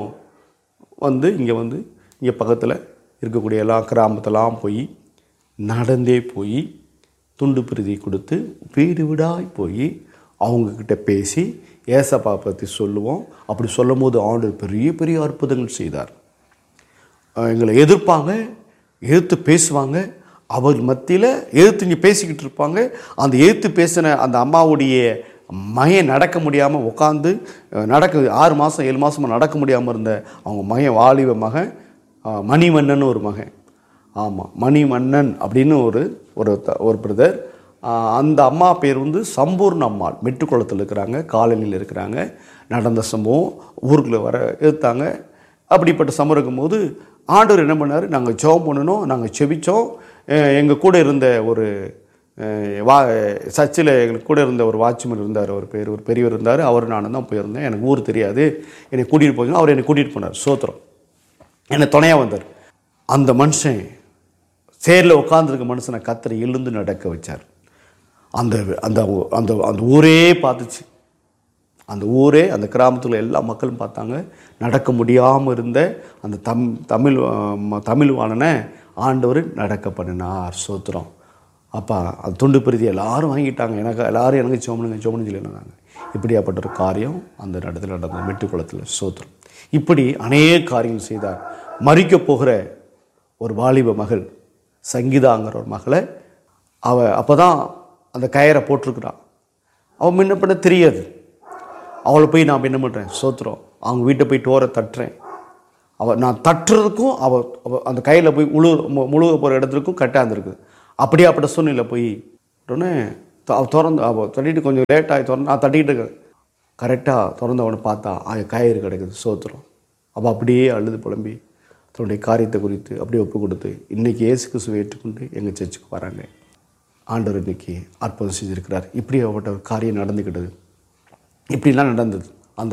இங்கே பக்கத்தில் இருக்கக்கூடிய எல்லா கிராமத்தெல்லாம் போய் நடந்தே போய் துண்டு பிரதி கொடுத்து வீடு வீடாய் போய் அவங்கக்கிட்ட பேசி ஏசப்பா பற்றி சொல்லுவோம். அப்படி சொல்லும் போது ஆண்டவர் பெரிய பெரிய அற்புதங்கள் செய்தார். எங்களை எதிர்ப்பாங்க, எதிர்த்து பேசுவாங்க, அவர் மத்தியில் எதிர்த்து இங்கே பேசிக்கிட்டு இருப்பாங்க. அந்த எதிர்த்து பேசின அந்த அம்மாவுடைய மகன் நடக்க முடியாமல் உட்காந்து 6 மாதம் 7 மாதமாக நடக்க முடியாமல் இருந்த அவங்க மகன், வாலிப மகன் மணிமன்னன் ஒரு மகன், ஆமாம் மணிமன்னன் அப்படின்னு ஒரு பிரதர். அந்த அம்மா பேர் சம்பூர்ண அம்மாள், மெட்டுக்குளத்தில் இருக்கிறாங்க, காலனியில் இருக்கிறாங்க. நடந்த சம்பவம் ஊருக்குள்ளே வர எடுத்தாங்க. அப்படிப்பட்ட சம்பவம் இருக்கும்போது ஆண்டவர் என்ன பண்ணார், நாங்கள் ஜெபம் பண்ணணும், நாங்கள் செபித்தோம். எங்கள் கூட இருந்த ஒரு சர்ச்சில் எங்களுக்கு கூட இருந்த ஒரு வாட்ச்மேன் இருந்தார், ஒரு பெரியவர் இருந்தார். அவர் நானும் தான் போயிருந்தேன். எனக்கு ஊர் தெரியாது, என்னை கூட்டிகிட்டு போய் அவர் என்னை கூட்டிகிட்டு போனார். சோத்திரம், என்னை துணையாக வந்தார். அந்த மனுஷன் சேரில் உட்காந்துருக்க மனுஷனை கத்தரை எழுந்து நடக்க வச்சார். அந்த அந்த அந்த அந்த ஊரே பார்த்துச்சு. அந்த ஊரே, அந்த கிராமத்தில் எல்லா மக்களும் பார்த்தாங்க. நடக்க முடியாமல் இருந்த அந்த தமிழ்வாணனை ஆண்டவர் நடக்க பண்ணினார். சோத்திரம். அப்போ அது துண்டு பிரதி எல்லாரும் வாங்கிட்டாங்க. எல்லாரும் எனக்கு சோமனுங்க சொல்லினாங்க. இப்படியாப்பட்ட ஒரு காரியம் அந்த இடத்துல நடந்த மெட்டுக்குளத்தில். சோத்திரம். இப்படி அநேக காரியங்கள் செய்தார். மறிக்க போகிற ஒரு வாலிப மகள் சங்கீதாங்கிற ஒரு மகளை அப்போ தான் அந்த கயரை போட்டிருக்கிறான். அவன் முன்ன பண்ண தெரியாது. அவளை போய் நான் என்ன பண்ணுறேன், சோத்திரம், அவங்க வீட்டை போய் டோரை தட்டுறேன். நான் தட்டுறதுக்கும் அவள் அந்த கையில் போய் முழுக போகிற இடத்துக்கும் கட்டாந்துருக்குது. அப்படியே அப்படி சூழ்நிலை போய் உடனே தட்டிட்டு கொஞ்சம் லேட்டாகி நான் தட்டிக்கிட்டு இருக்கேன். கரெக்டாக திறந்தவனை பார்த்தா கயிறு கிடக்குது சோத்திரம். அப்போ அப்படியே அழுது புலம்பி தன்னுடைய காரியத்தை குறித்து அப்படியே ஒப்பு கொடுத்து இன்றைக்கி இயேசு கிறிஸ்துவை ஏற்றுக்கொண்டு எங்கள் சர்ச்சுக்கு வராங்க. ஆண்டவர் இன்றைக்கி அற்புதம் செஞ்சுருக்கிறார். இப்படி அவட்ட ஒரு காரியம் நடந்துக்கிட்டது, இப்படிலாம் நடந்தது.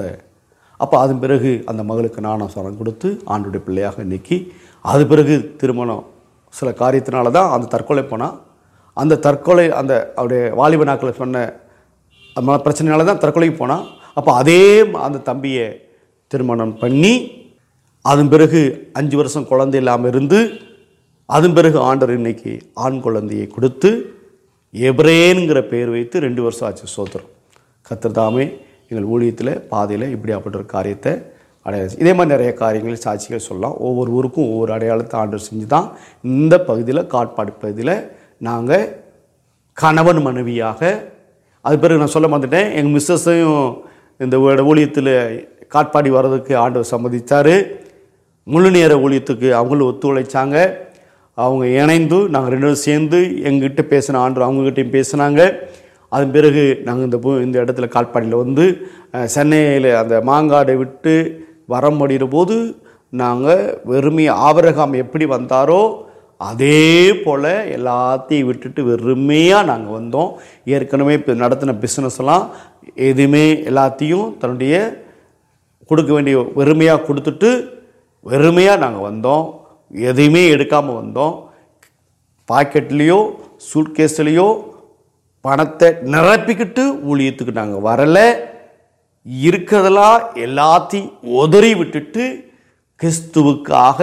அப்போ அதன் பிறகு அந்த மகளுக்கு ஞானஸ்நானம் கொடுத்து ஆண்டோடைய பிள்ளையாக இன்றைக்கி அது பிறகு திருமணம். சில காரியத்தினால தான் அந்த தற்கொலை போனால், அந்த தற்கொலை அவருடைய வாலிப நாட்களை சொன்ன பிரச்சனையால தான் தற்கொலைக்கு போனால். அப்போ அதே அந்த தம்பியை திருமணம் பண்ணி அதன் பிறகு 5 வருஷம் குழந்தை இல்லாமல் இருந்து அதன் பிறகு ஆண்டவர் இன்னைக்கு ஆண் குழந்தையை கொடுத்து எப்ரேனுங்கிற பெயர் வைத்து 2 வருஷம் ஆச்சு. சோத்திரம். கர்த்தர் தாமே எங்கள் ஊழியத்தில் பாதையில் இப்படியாப்பட்ட ஒரு காரியத்தை அடையாளம். இதே மாதிரி நிறைய காரியங்கள் சாட்சிகள் சொல்லலாம். ஒவ்வொரு ஊருக்கும் ஒவ்வொரு அடையாளத்தை ஆண்டவர் செஞ்சு தான் இந்த பகுதியில் காட்பாடி பகுதியில் நாங்கள் கணவன் மனைவியாக. அது பிறகு நான் சொல்ல மாட்டேன், எங்கள் மிஸ்ஸஸையும் இந்த ஊழியத்தில் காட்பாடி வர்றதுக்கு ஆண்டவர் சம்மதித்தார். முழு நேர ஊழியத்துக்கு அவங்களும் ஒத்துழைச்சாங்க. அவங்க இணைந்து நாங்கள் 2 பேரும் சேர்ந்து எங்ககிட்ட பேசின ஆண்டவர் அவங்ககிட்டையும் பேசினாங்க. அதன் பிறகு நாங்கள் இந்த இடத்துல காட்பாடியில் வந்து சென்னையில் அந்த மாங்காடை விட்டு வர முடிகிற போது நாங்கள் வெறுமையை ஆபிரகாம் எப்படி வந்தாரோ அதே போல் எல்லாத்தையும் விட்டுட்டு வெறுமையாக நாங்கள் வந்தோம். ஏற்கனவே இப்போ நடத்தின பிஸ்னஸ்லாம் எதுவுமே எல்லாத்தையும் தன்னுடைய கொடுக்க வேண்டிய வெறுமையாக கொடுத்துட்டு வெறுமையாக நாங்கள் வந்தோம். எதையுமே எடுக்காமல் வந்தோம். பாக்கெட்லேயோ சூட்கேஸ்லேயோ பணத்தை நிரப்பிக்கிட்டு ஊழியத்துக்கு நாங்கள் வரலை. இருக்கிறதெல்லாம் எல்லாத்தையும் உதறி விட்டுட்டு கிறிஸ்துவுக்காக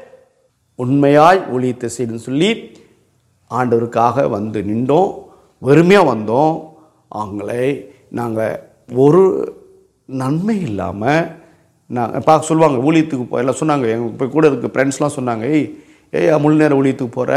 உண்மையாய் ஊழியத்தை செய்யணும்னு சொல்லி ஆண்டவருக்காக வந்து நின்றோம். வெறுமையாக வந்தோம். அவங்களை நாங்கள் ஒரு நன்மை இல்லாமல் பார்க்க சொல்லுவாங்க. ஊழியத்துக்கு எல்லாம் சொன்னாங்க, எங்கள் இப்போ கூட இருக்க ஃப்ரெண்ட்ஸ்லாம் சொன்னாங்க, ஏய் முழு நேரம் ஊழியத்துக்கு போகிற,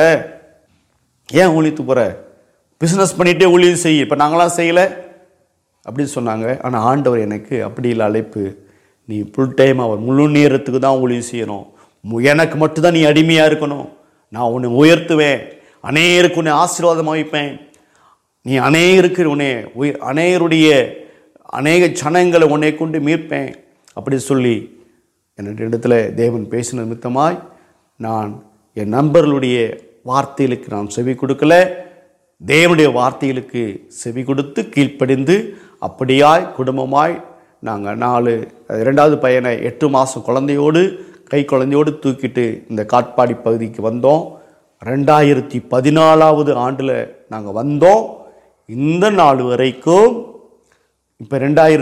ஏன் ஊழியத்துக்கு போகிற, பிஸ்னஸ் பண்ணிகிட்டே ஊழியம் செய்ய, இப்போ நாங்களாம் செய்யலை அப்படின்னு சொன்னாங்க. ஆனால் ஆண்டவர் எனக்கு அப்படி இல்லை அழைப்பு, நீ ஃபுல் டைம் அவர் முழு நேரத்துக்கு தான் ஊழியம் செய்யணும், எனக்கு மட்டும்தான் நீ அடிமையாக இருக்கணும், நான் உன்னை உயர்த்துவேன், அநேகருக்கு உன்னை ஆசீர்வாதமாக வைப்பேன், நீ அநேகருடைய அநேக சனங்களை உன்னை கொண்டு மீட்பேன் அப்படி சொல்லி என்னுடைய இடத்துல தேவன் பேசின நிமித்தமாய் நான் என் நண்பர்களுடைய வார்த்தைகளுக்கு நான் செவி கொடுக்கல, தேவனுடைய வார்த்தைகளுக்கு செவி கொடுத்து கீழ்ப்படிந்து அப்படியாய் குடும்பமாய் நாங்கள் 2வது பையனை 8 மாதம் குழந்தையோடு கை குழந்தையோடு தூக்கிட்டு இந்த காட்பாடி பகுதிக்கு வந்தோம். 2014 ஆண்டில் நாங்கள் வந்தோம். இந்த நாள் வரைக்கும் இப்போ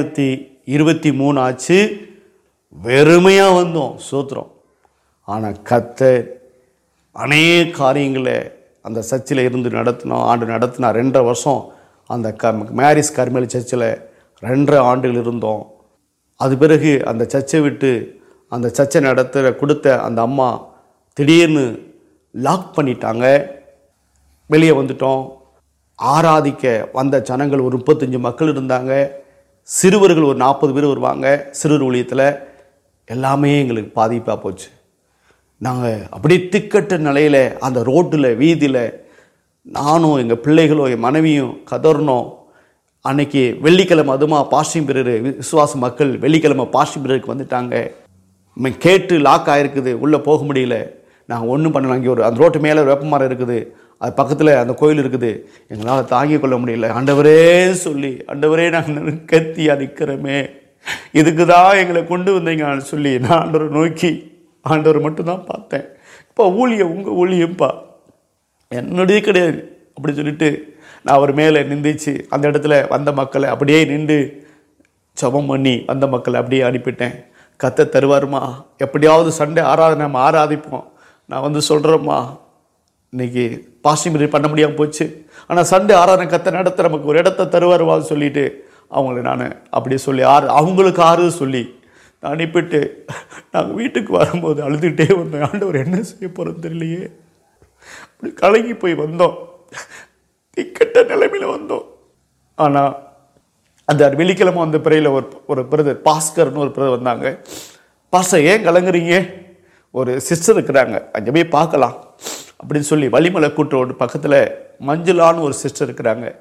2023 ஆச்சு. வெறுமையாக வந்தோம். சோத்திரம். ஆனால் கர்த்தர் அநேக காரியங்களை அந்த சர்ச்சில் இருந்து நடத்தினா 2.5 வருஷம் அந்த மேரிஸ் கர்மேலி சர்ச்சில் 2.5 ஆண்டுகள் இருந்தோம். அது பிறகு அந்த சர்ச்சை விட்டு அந்த சர்ச்சை கொடுத்த அந்த அம்மா திடீர்னு லாக் பண்ணிட்டாங்க. வெளியே வந்துட்டோம். ஆராதிக்க வந்த ஜனங்கள் ஒரு 35 மக்கள் இருந்தாங்க. சிறுவர்கள் ஒரு 40 பேர் வருவாங்க. சிறுவர் ஊழியத்தில் எல்லாமே எங்களுக்கு பாதிப்பாக போச்சு. நாங்கள் அப்படியே திக்கட்ட நிலையில் அந்த ரோட்டில் வீதியில் நானும் எங்கள் பிள்ளைகளும் என் மனைவியும் கதறணும். அன்னைக்கு வெள்ளிக்கிழமை அதுமா பாஸ்டிங் பீரியடு, விசுவாச மக்கள் வெள்ளிக்கிழமை பாஸ்டிங் பீரியடுக்கு வந்துட்டாங்க. கேட்டு லாக் ஆகிருக்குது, உள்ளே போக முடியல. நாங்கள் ஒன்றும் பண்ணலாம். அங்கே அந்த ரோட்டு மேலே வேப்பமரம் இருக்குது, அது பக்கத்தில் அந்த கோயில் இருக்குது. எங்களால் தாங்கிக் கொள்ள முடியல. ஆண்டவரே சொல்லி, ஆண்டவரே நாங்கள் கத்தியாக நிற்கிறோமே, இதுக்கு தான் எங்களை கொண்டு வந்தீங்கன்னு சொல்லி நான் ஆண்டவரை நோக்கி ஆண்டவர் மட்டும்தான் பார்த்தேன். இப்போ ஊழியம் உங்கள் ஊழியம்ப்பா, என்னுடைய கிடையாது அப்படி சொல்லிட்டு நான் அவர் மேலே நிந்திச்சு அந்த இடத்துல வந்த மக்களை அப்படியே நின்று ஜெபம் பண்ணி வந்த மக்களை அப்படியே அனுப்பிட்டேன். கத்த தருவாருமா, எப்படியாவது சண்டே ஆராதனை நம்ம ஆராதிப்போம். நான் வந்து சொல்கிறேம்மா, இன்னைக்கு பாசிபிலிட்டி பண்ண முடியாமல் போச்சு, ஆனால் சண்டே ஆராதனை கத்த நடத்த நமக்கு ஒரு இடத்த தருவாருவான்னு சொல்லிட்டு அவங்கள நான் அப்படியே சொல்லி அவங்களுக்கு ஆறுதல் சொல்லி நான் அனுப்பிட்டு நாங்கள் வீட்டுக்கு வரும்போது அழுதுகிட்டே வந்தோம். ஆண்டவர் என்ன செய்ய போகிறோம் தெரியலையே, அப்படி கலங்கி போய் வந்தோம். திக்கட்ட நிலைமையில் வந்தோம். ஆனால் அந்த வெள்ளிக்கிழமை வந்த பிறையில் ஒரு பிரதர் பாஸ்கர்னு ஒரு பிரதர் வந்தாங்க. பாஸ்டர் ஏன் கலங்குறீங்க, ஒரு சிஸ்டர் இருக்கிறாங்க, அங்கே போய் பார்க்கலாம் அப்படின்னு சொல்லி வள்ளிமலை கூட்டுரோடு பக்கத்தில் மஞ்சுளான்னு ஒரு சிஸ்டர் இருக்கிறாங்க.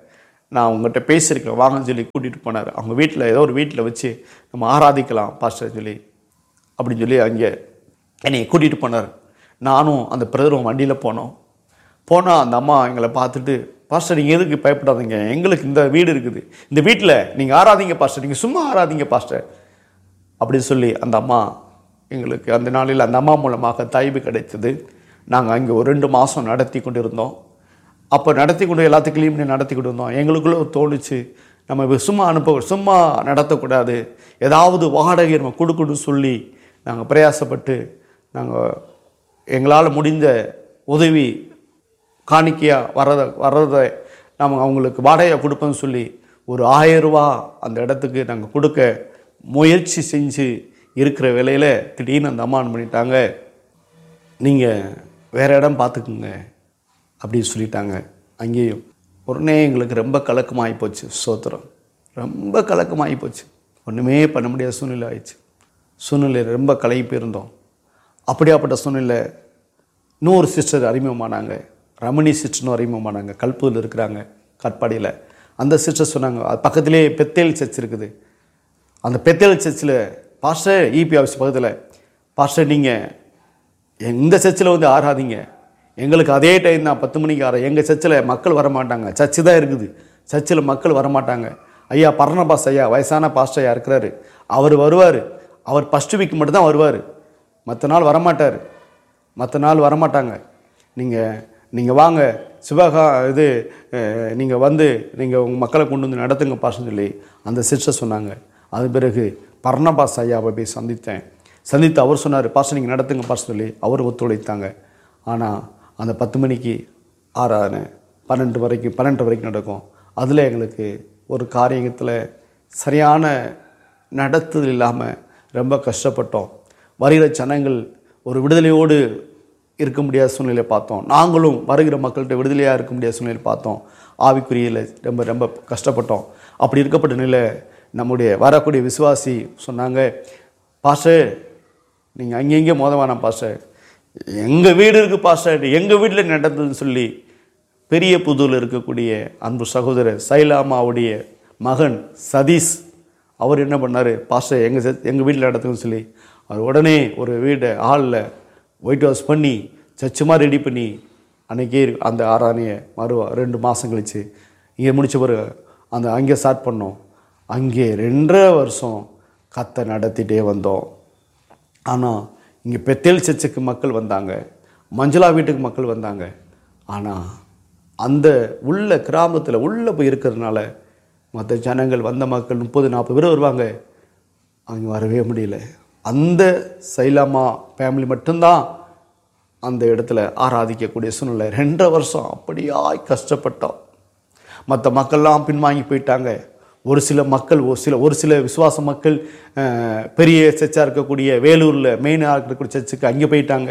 நான் உங்கள்கிட்ட பேசியிருக்கேன் வாங்கன்னு சொல்லி கூட்டிகிட்டு போனார். அவங்க வீட்டில் ஏதோ ஒரு வீட்டில் வச்சு நம்ம ஆராதிக்கலாம் பாஸ்டர் சொல்லி அப்படின்னு சொல்லி அங்கே என்னை கூட்டிகிட்டு போனார். நானும் அந்த பிரதரும் வண்டியில் போனோம். போனால் அந்த அம்மா எங்களை பார்த்துட்டு, பாஸ்டர் நீங்கள் எதுக்கு பயப்படாதீங்க, எங்களுக்கு இந்த வீடு இருக்குது, இந்த வீட்டில் நீங்கள் ஆராதிங்க பாஸ்டர், நீங்கள் சும்மா ஆராதிங்க பாஸ்டர் அப்படின்னு சொல்லி அந்த அம்மா எங்களுக்கு அந்த நாளில் அந்த அம்மா மூலமாக தயவு கிடைத்தது. நாங்கள் அங்கே ஒரு 2 மாதம் நடத்தி கொண்டு இருந்தோம். அப்போ நடத்தி கொண்டு எல்லாத்துக்குள்ளேயும் நடத்தி கொண்டு இருந்தோம். எங்களுக்குள்ளே தோணுச்சு, நம்ம சும்மா நடத்தக்கூடாது, ஏதாவது வாடகை நம்ம கொடுக்கணும்னு சொல்லி நாங்கள் பிரயாசப்பட்டு நாங்கள் எங்களால் முடிந்த உதவி காணிக்கையாக வர்றதை நம்ம அவங்களுக்கு வாடகையை கொடுப்போம்னு சொல்லி ஒரு 1000 ரூபா அந்த இடத்துக்கு நாங்கள் கொடுக்க முயற்சி செஞ்சு இருக்கிற வேலையில் திடீர்னு அந்த அம்மா பண்ணிட்டாங்க, நீங்கள் வேறு இடம் பார்த்துக்குங்க அப்படின்னு சொல்லிட்டாங்க. அங்கேயும் உடனே எங்களுக்கு ரொம்ப கலக்கமாகி போச்சு. ஸ்தோத்திரம், ரொம்ப கலக்கமாகி போச்சு. ஒன்றுமே பண்ண முடியாத சூழ்நிலை ஆயிடுச்சு. சூழ்நிலையில் ரொம்ப கலகி போயிருந்தோம். அப்படியாப்பட்ட சூழ்நிலை இன்னொரு சிஸ்டர் அறிமுகமானாங்க, ரமணி சிஸ்டர்னு அறிமுகமானாங்க. கல்பூரில் இருக்கிறாங்க, கற்பாடியில். அந்த சிஸ்டர் சொன்னாங்க, அது பக்கத்திலே பெத்தேல் சர்ச் இருக்குது. அந்த பெத்தேல் சர்ச்சில் பாஸ்டர் இபி ஆஃபீஸ் பக்கத்தில், பாஸ்டர் நீங்கள் எந்த சர்ச்சில் வந்து ஆராதிங்க, எங்களுக்கு அதே டைம் தான் 10 மணிக்கு எங்கள் சர்ச்சில் மக்கள் வரமாட்டாங்க, சர்ச்சு தான் இருக்குது, சர்ச்சில் மக்கள் வரமாட்டாங்க. ஐயா பர்னபாஸ் ஐயா வயசான பாஸ்டர் ஐயா இருக்கிறாரு, அவர் வருவார், அவர் ஃபஸ்ட்டு வீக் மட்டும்தான் வருவார், மற்ற நாள் வரமாட்டாங்க. நீங்கள் வாங்க சிவகா நீங்கள் வந்து நீங்கள் உங்கள் மக்களை கொண்டு வந்து நடத்துங்க பாஸ்டர்னு சொல்லி அந்த சிஸ்டர் சொன்னாங்க. அது பிறகு பர்னபாஸ் ஐயாவை போய் சந்தித்து அவர் சொன்னார், பாஸ்டர் நீங்கள் நடத்துங்க பாஸ்டர் சொல்லி அவர் ஒத்துழைத்தாங்க. ஆனால் அந்த 10 மணிக்கு ஆராதனை 12 வரைக்கும் நடக்கும். அதில் எங்களுக்கு ஒரு காரியத்தில் சரியான நடத்துதல் இல்லாமல் ரொம்ப கஷ்டப்பட்டோம். வருகிற ஜனங்கள் ஒரு விடுதலையோடு இருக்க முடியாத சூழ்நிலையை பார்த்தோம். நாங்களும் வருகிற மக்கள்கிட்ட விடுதலையாக இருக்க முடியாத சூழ்நிலையை பார்த்தோம். ஆவிக்குரியில் ரொம்ப ரொம்ப கஷ்டப்பட்டோம். அப்படி இருக்கப்பட்ட நிலை நம்முடைய வரக்கூடிய விசுவாசி சொன்னாங்க, பாஸ்டர் நீங்கள் அங்கங்கே மோதவானா பாஸ்டர், எங்கள் வீடு இருக்குது பாஸ்டர், எங்கள் வீட்டில் நடந்ததுன்னு சொல்லி பெரிய புதூரில் இருக்கக்கூடிய அன்பு சகோதரர் சைலாமாவுடைய மகன் சதீஷ் அவர் என்ன பண்ணார், பாஸ்டர் எங்கள் வீட்டில் நடத்துன்னு சொல்லி அவர் உடனே ஒரு வீட்டை ஹாலில் ஒயிட் வாஷ் பண்ணி சச்சுமாக ரெடி பண்ணி அன்றைக்கே அந்த ஆராதனையை 2 மாதம் கழித்து இங்கே முடித்த பிறகு அங்கே ஸ்டார்ட் பண்ணோம். அங்கே 2.5 வருஷம் கத்தை நடத்திட்டே வந்தோம். ஆனால் இங்கே பெத்தேல் சர்ச்சுக்கு மக்கள் வந்தாங்க, மஞ்சளா வீட்டுக்கு மக்கள் வந்தாங்க. ஆனால் அந்த உள்ள கிராமத்தில் உள்ளே போய் இருக்கிறதுனால மற்ற ஜனங்கள் வந்த மக்கள் 30-40 பேர் வருவாங்க, அவங்க வரவே முடியல. அந்த சைலாமா ஃபேமிலி மட்டும்தான் அந்த இடத்துல ஆராதிக்கக்கூடிய சூழ்நிலை. 2.5 வருஷம் அப்படியாய் கஷ்டப்பட்டோம். மற்ற மக்கள்லாம் பின்வாங்கி போயிட்டாங்க. ஒரு சில விசுவாச மக்கள் பெரிய சர்ச்சாக இருக்கக்கூடிய வேலூரில் மெயினாக இருக்கக்கூடிய சர்ச்சுக்கு அங்கே போயிட்டாங்க.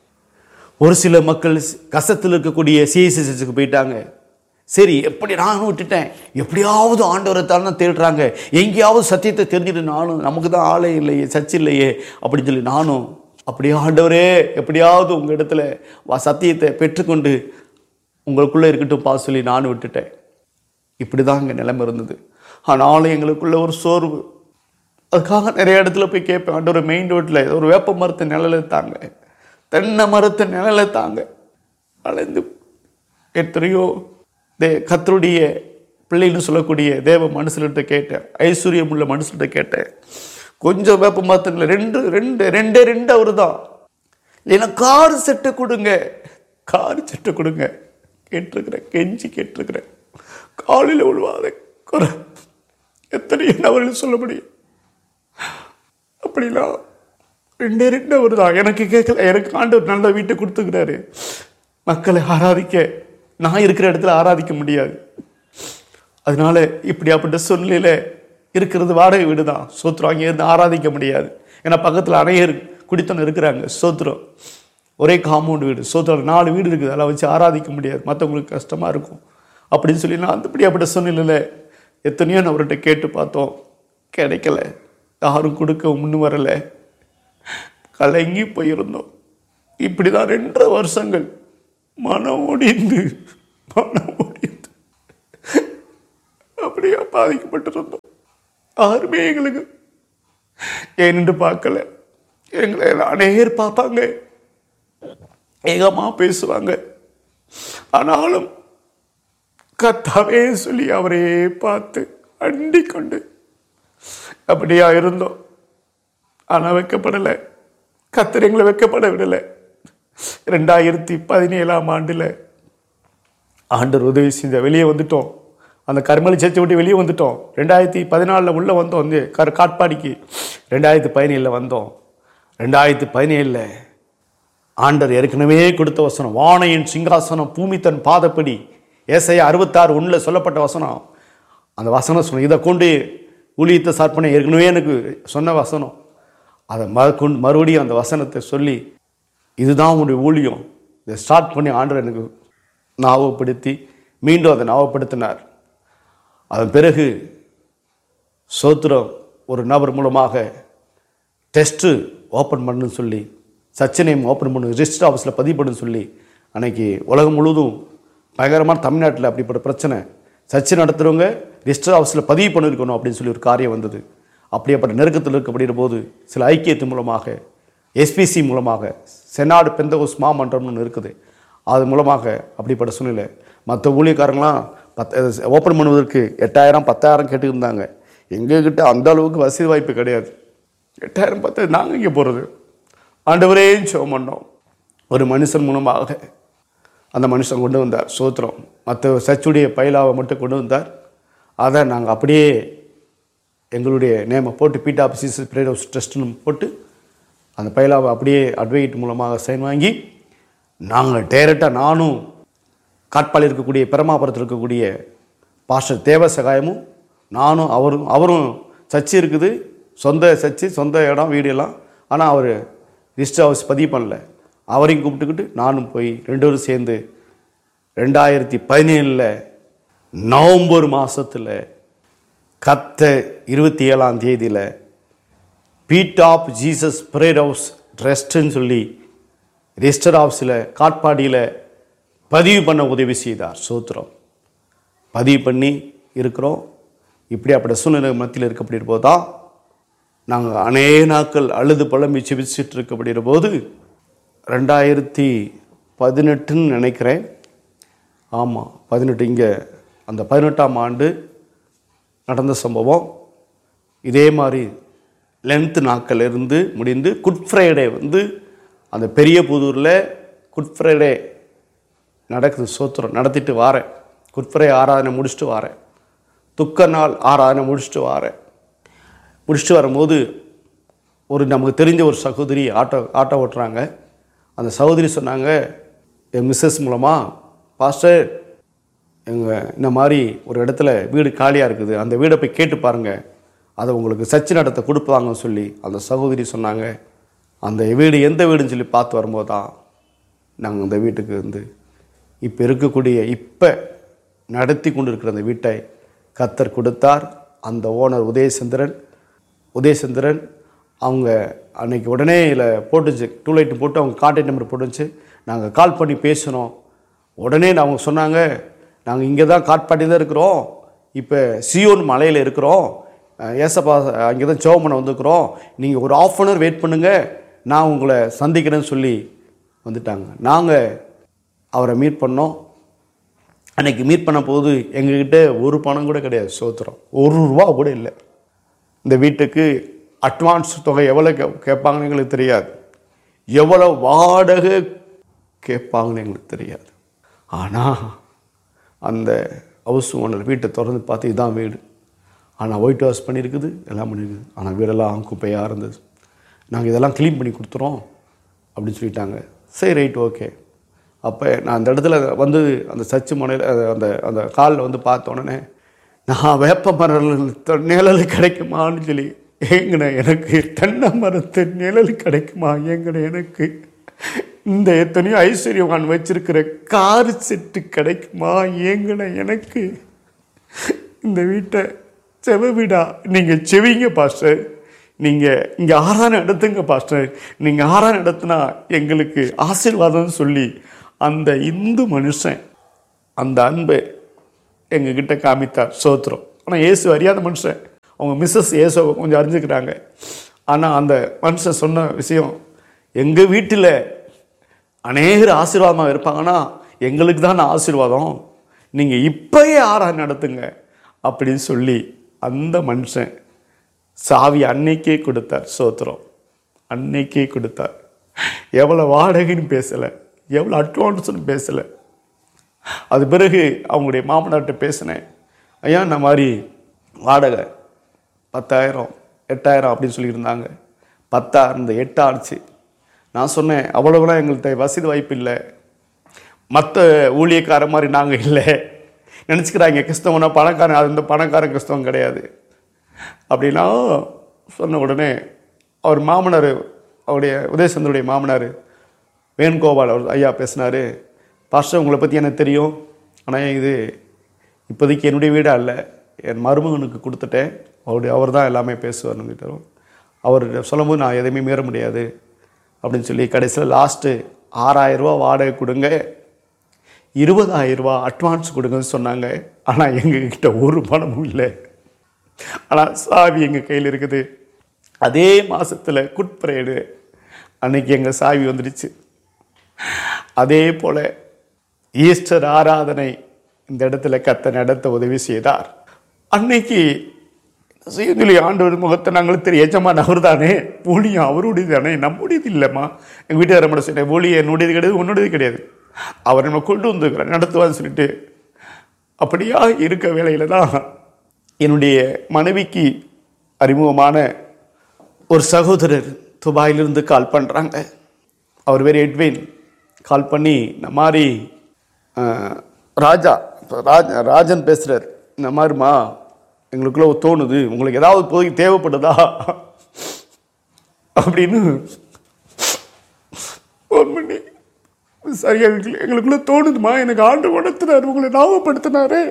ஒரு சில மக்கள் கசத்தில் இருக்கக்கூடிய சிஎஸ்சி சர்ச்சுக்கு போயிட்டாங்க. சரி எப்படி நானும் விட்டுட்டேன், எப்படியாவது ஆண்டவரை தான் தேடுறாங்க, எங்கேயாவது சத்தியத்தை தெரிஞ்சுட்டு நானும் நமக்கு தான் ஆளே இல்லையே சர்ச் இல்லையே அப்படின்னு சொல்லி நானும் அப்படியே ஆண்டவரே எப்படியாவது உங்கள் இடத்துல சத்தியத்தை பெற்றுக்கொண்டு உங்களுக்குள்ளே இருக்கட்டும் பா சொல்லி நானும் விட்டுட்டேன். இப்படி தான் இங்கே நிலைமை இருந்தது. ஆனாலும் எங்களுக்குள்ள ஒரு சோர்வு. அதுக்காக நிறைய இடத்துல போய் கேட்பேன், ஆண்டவரை மெயின் ரோட்டில் ஒரு வேப்ப மரத்தை நிழலை தாங்க, தென்னை மரத்தை நிழலை தாங்க. அலைந்து எத்தனையோ கர்த்தருடைய பிள்ளைன்னு சொல்லக்கூடிய தேவ மனுஷன்கிட்ட கேட்டேன், ஐஸ்வர்யம் உள்ள மனுஷன்கிட்ட கேட்டேன், கொஞ்சம் வேப்ப மரத்தில் ரெண்டு அவரு தான் இல்லைன்னா கார் செட்டை கொடுங்க கேட்டிருக்கிறேன், கெஞ்சி கேட்டிருக்கிறேன். காலையில் விழுவாத குறை எத்தனை அவர்கள் சொல்ல முடியும். அப்படின்னா 2 அவர் தான். எனக்கு கேட்கல, எனக்கு ஆண்டவர் நல்ல வீட்டை கொடுத்துக்கிறாரு, மக்களை ஆராதிக்க நான் இருக்கிற இடத்துல ஆராதிக்க முடியாது. அதனால இப்படியாப்பட்ட சூழ்நிலையில் இருக்கிறது வாடகை வீடு தான். சோத்திரம் அங்கே இருந்து ஆராதிக்க முடியாது. ஏன்னா பக்கத்தில் அநேகர் குடித்தனம் இருக்கிறாங்க. சோத்திரம் ஒரே காம்பவுண்ட் வீடு, சோத்திரம் 4 வீடு இருக்குது, அதெல்லாம் வச்சு ஆராதிக்க முடியாது, மற்றவங்களுக்கு கஷ்டமாக இருக்கும் அப்படின்னு சொல்லி நான் இப்படியாப்பட்ட சூழ்நிலையில் எத்தனையோ அவர்கிட்ட கேட்டு பார்த்தோம், கிடைக்கல, யாரும் கொடுக்க முன்னு வரலை, கலங்கி போயிருந்தோம். இப்படி தான் 2.5 வருஷங்கள் மனம் ஒடிந்து அப்படியே பாதிக்கப்பட்டிருந்தோம். யாருமே எங்களுக்கு ஏன்னு பார்க்கல. எங்களை அநேகர் பார்ப்பாங்க, ஏகமா பேசுவாங்க. ஆனாலும் கர்த்தாவே சொல்லி அவரே பார்த்து அண்டிக் கொண்டு அப்படியா இருந்தோம். ஆனால் வைக்கப்படலை. கர்த்தர் எங்களை வைக்கப்பட விடலை. 2017 ஆண்டவர் உதவி செஞ்ச வெளியே வந்துட்டோம். அந்த கர்மலி சர்ச்சை விட்டு வெளியே வந்துட்டோம். 2014 உள்ளே வந்தோம். வந்து காட்பாடிக்கு 2017 வந்தோம். 2017 ஆண்டவர் ஏற்கனவே கொடுத்த வசனம், வானையின் சிங்காசனம் பூமி தன் பாதப்படி, ஏசாயா 66:1 சொல்லப்பட்ட வசனம். அந்த வசனம் சொன்ன இதை கொண்டு ஊழியத்தை சார்பனை ஏற்கனவே எனக்கு சொன்ன வசனம். அதை மறுபடியும் அந்த வசனத்தை சொல்லி இதுதான் உன்னுடைய ஊழியம், இதை ஸ்டார்ட் பண்ணி ஆண்டவர் எனக்கு ஞாபகப்படுத்தி மீண்டும் அதை ஞாபகப்படுத்தினார். அதன் பிறகு சோத்திரம் ஒரு நபர் மூலமாக டெஸ்ட்டு ஓப்பன் பண்ணுன்னு சொல்லி, சர்ச்சனையும் ஓப்பன் பண்ணு, ரிஜிஸ்டர் ஆஃபீஸில் பதிவு பண்ணுன்னு சொல்லி, அன்னைக்கு உலகம் முழுவதும் பயங்கரமான தமிழ்நாட்டில் அப்படிப்பட்ட பிரச்சனை. சர்ச்சை நடத்துகிறவங்க ரிஜிஸ்டர் ஆஃபீஸில் பதிவு பண்ணியிருக்கணும் அப்படின்னு சொல்லி ஒரு காரியம் வந்தது. அப்படியேப்பட்ட நெருக்கத்தில் இருக்கப்படுகிற போது சில ஐக்கியத்தின் மூலமாக, எஸ்பிசி மூலமாக, செனாடு பெந்தகோஸ் மாமன்றம்னு ஒன்று இருக்குது, அது மூலமாக அப்படிப்பட்ட சூழ்நிலை. மற்ற ஊழியக்காரங்களாம் ஓப்பன் பண்ணுவதற்கு 8,000 10,000 கேட்டுருந்தாங்க. எங்ககிட்ட அந்த அளவுக்கு வசதி வாய்ப்பு கிடையாது. 8,000 10,000 நாங்கள் இங்கே போகிறது. ஆண்டவரே ஜெபம் பண்ணோம். ஒரு மனுஷன் மூலமாக அந்த மனுஷன் கொண்டு வந்தார். சோத்திரம் மற்ற சர்ச்சுடைய பைலாவை மட்டும் கொண்டு வந்தார். அதை நாங்கள் அப்படியே எங்களுடைய நேமை போட்டு பீட்டா ஆஃபீஸஸ் பிரேயர் ஹவுஸ் ட்ரஸ்ட்னு போட்டு அந்த பைலாவை அப்படியே அட்வொகேட் மூலமாக சைன் வாங்கி நாங்கள் டைரெக்டாக நானும் காட்பாடியில் இருக்கக்கூடிய பெருமாபுரத்தில் இருக்கக்கூடிய பாஸ்டர் தேவ சகாயமும் நானும் அவரும் சர்ச்சு இருக்குது, சொந்த சர்ச்சு, சொந்த இடம், வீடு எல்லாம். ஆனால் அவர் ரிஜிஸ்டர் ஆஃபீஸ் பதிவு பண்ணல. அவரையும் கூப்பிட்டுக்கிட்டு நானும் போய் 2 பேரும் சேர்ந்து 2017 நவம்பர் மாதத்தில் கர்த்தர் 27 beat of Jesus prayer house ட்ரஸ்ட்டுன்னு சொல்லி ரிஜிஸ்டர் ஆஃபீஸில் காட்பாடியில் பதிவு பண்ண உதவி செய்தார். சோத்திரம் பதிவு பண்ணி இருக்கிறோம். இப்படி அப்படி சூழ்நிலை மத்தியில் இருக்கப்படுகிற போது தான் நாங்கள் அநேக நாட்கள் அழுது புலம்பி செபிச்சுட்டு இருக்கப்படுகிற போது 2018 நினைக்கிறேன், ஆமாம் 18, இங்கே அந்த 18ஆம் ஆண்டு நடந்த சம்பவம். இதே மாதிரி லென்த் நாட்கள் இருந்து முடிந்து குட் ஃப்ரைடே வந்து அந்த பெரிய புதூரில் குட் ஃப்ரைடே நடக்குது. சோத்திரம் நடத்திட்டு வாரேன். குட் ஃப்ரைடே ஆராதனை முடிச்சுட்டு வாரேன். துக்க நாள் ஆராதனை முடிச்சுட்டு வாரேன். முடிச்சுட்டு வரும்போது ஒரு நமக்கு தெரிஞ்ச ஒரு சகோதரி ஆட்டோ ஓட்டுறாங்க. அந்த சகோதரி சொன்னாங்க என் மிஸ்ஸஸ் மூலமாக, பாஸ்டர் இந்த மாதிரி ஒரு இடத்துல வீடு காலியாக இருக்குது, அந்த வீடை போய் கேட்டு பாருங்கள், அதை உங்களுக்கு சர்ச்சை நடத்த கொடுப்பாங்கன்னு சொல்லி அந்த சகோதரி சொன்னாங்க. அந்த வீடு எந்த வீடுன்னு சொல்லி பார்த்து வரும்போது தான் நாங்கள் அந்த வீட்டுக்கு வந்து இப்போ நடத்தி கொண்டு இருக்கிற அந்த வீட்டை கர்த்தர் கொடுத்தார். அந்த ஓனர் உதயசந்திரன் அவங்க அன்னைக்கு உடனே இல்லை போட்டுச்சு, டூலைட்டு போட்டு அவங்க கான்டாக்ட் நம்பர் போட்டுச்சு. நாங்கள் கால் பண்ணி பேசினோம். உடனே அவங்க சொன்னாங்க, நாங்கள் இங்கே தான் காட்பாடியில் தான் இருக்கிறோம், இப்போ சியோன் மலையில் இருக்கிறோம், ஏசப்பா அங்கே தான் ஜெபம் பண்ண வந்துருக்குறோம், நீங்கள் ஒரு 1/2 hour வெயிட் பண்ணுங்கள், நான் உங்களை சந்திக்கிறேன்னு சொல்லி வந்துட்டாங்க. நாங்கள் அவரை மீட் பண்ணோம். அன்றைக்கி மீட் பண்ண போது எங்ககிட்ட ஒரு பணம் கூட கிடையாது. சோத்திரம் ₹1 கூட இல்லை. இந்த வீட்டுக்கு அட்வான்ஸ் தொகை எவ்வளோ கேட்பாங்கன்னு எங்களுக்கு தெரியாது, எவ்வளோ வாடகை கேட்பாங்கன்னு எங்களுக்கு தெரியாது. ஆனால் அந்த ஹவுஸ் ஓனர் வீட்டை திறந்து பார்த்து இதான் வீடு, ஆனால் ஒயிட் வாஷ் பண்ணியிருக்குது, எல்லாம் பண்ணியிருக்குது, ஆனால் வீடெல்லாம் குப்பையாக இருந்தது. நாங்கள் இதெல்லாம் க்ளீன் பண்ணி கொடுத்துறோம் அப்படின்னு சொல்லிட்டாங்க. சரி, ரைட், ஓகே. அப்போ நான் அந்த இடத்துல வந்து அந்த சர்ச்சு முனையில் அந்த அந்த காலில் வந்து பார்த்த உடனே நான் வேப்ப மரம் நிழல் கிடைக்குமான்னு சொல்லி ஏங்கின எனக்கு, தென்னை மரத்து நிழல் கிடைக்குமா ஏங்கின எனக்கு, இந்த எத்தனையோ ஐஸ்வர்யவான் வச்சிருக்கிற கார் செட்டு கிடைக்குமா ஏங்கின எனக்கு, இந்த வீட்டை செவ வீடா நீங்கள் செவிங்க பாஸ்டர், நீங்கள் இங்கே ஆராதனை நடத்துங்க பாஸ்டர், நீங்கள் ஆராதனை நடத்தினா எங்களுக்கு ஆசீர்வாதம்னு சொல்லி அந்த இந்து மனுஷன் அந்த அன்பை எங்ககிட்ட காமித்தார். சோத்திரம். ஆனால் இயேசு அறியாத மனுஷன். அவங்க மிஸ்ஸஸ் இயேசுவை கொஞ்சம் அறிஞ்சுக்கிறாங்க. ஆனால் அந்த மனுஷன் சொன்ன விஷயம், எங்கள் வீட்டில் அநேகர் ஆசீர்வாதமாக இருப்பாங்கன்னா எங்களுக்கு தான் ஆசீர்வாதம், நீங்கள் இப்போயே ஆராய்ச்சி நடத்துங்க அப்படின்னு சொல்லி அந்த மனுஷன் சாவி அன்னைக்கே கொடுத்தார். சோத்திரம், அன்னைக்கே கொடுத்தார். எவ்வளோ வாடகைன்னு பேசலை, எவ்வளோ அட்வான்ஸ்னு பேசலை. அது பிறகு அவங்களுடைய மாமனார்கிட்ட பேசினேன், ஐயா இந்த மாதிரி வாடகை 10,000 8,000 அப்படின்னு சொல்லியிருந்தாங்க. 10 இருந்த 8 ஆச்சு. நான் சொன்னேன், அவ்வளோலாம் எங்கள்கிட்ட வசதி வாய்ப்பு இல்லை, மற்ற ஊழியக்கார மாதிரி நாங்கள் இல்லை. நினச்சிக்கிறாங்க கிறிஸ்தவனா பணக்காரன், அது இந்த பணக்காரன் கிறிஸ்தவம் கிடையாது அப்படின்னா சொன்ன உடனே அவர் மாமனார், அவருடைய உதயசந்தருடைய மாமனார் வேணுகோபால் அவர் ஐயா பேசினார், பாஸ்டர் உங்களை பற்றி எனக்கு தெரியும், ஆனால் இது இப்போதைக்கு என்னுடைய வீடாக இல்லை, என் மருமகனுக்கு கொடுத்துட்டேன், அவர் தான் எல்லாமே பேசுவார்னு சொல்லிட்டார். அவர் சொல்லும்போது நான் எதையுமே மீற முடியாது அப்படின்னு சொல்லி கடைசியில் லாஸ்ட்டு 6,000 ரூபா வாடகை கொடுங்க, 20,000 ரூபா அட்வான்ஸ் கொடுங்கன்னு சொன்னாங்க. ஆனால் எங்ககிட்ட ஒரு பணமும் இல்லை, ஆனால் சாவி எங்கள் கையில் இருக்குது. அதே மாதத்தில் குட் ஃப்ரைடே அன்னைக்கு எங்கள் சாவி வந்துடுச்சு. அதே போல் ஈஸ்டர் ஆராதனை இந்த இடத்துல கர்த்தர் நடத்த உதவி செய்தார். அன்னைக்கு செய்தி ஆண்டவர் முகத்தை நாங்கள் தெரியும், எஜமான அவர் தானே, ஊழியம் அவருடையது தானே, நம்முடையது இல்லைம்மா. எங்கள் வீட்டுக்கார மட்டும் சொன்னேன், ஊழியம் என்னுடையது கிடையாது, உன்னுடையது கிடையாது, அவர் நம்ம கொண்டு வந்துருக்கிறார் நடத்துவான்னு சொல்லிட்டு. அப்படியா இருக்க வேளையில் தான் என்னுடைய மனைவிக்கு அறிமுகமான ஒரு சகோதரர் துபாயிலிருந்து கால் பண்ணுறாங்க. அவர் வேறு எட்வின். கால் பண்ணி இந்த மாதிரி ராஜன் பேசுகிறார், இந்த மாதிரிம்மா எங்களுக்குள்ள தோணுது, உங்களுக்கு ஏதாவது போய் தேவைப்படுதா அப்படின்னு ஃபோன் பண்ணி, சரியாக எங்களுக்குள்ள தோணுதுமா, எனக்கு ஆண்டு உணர்த்தினார், உங்களை ஞாபகப்படுத்தினாரு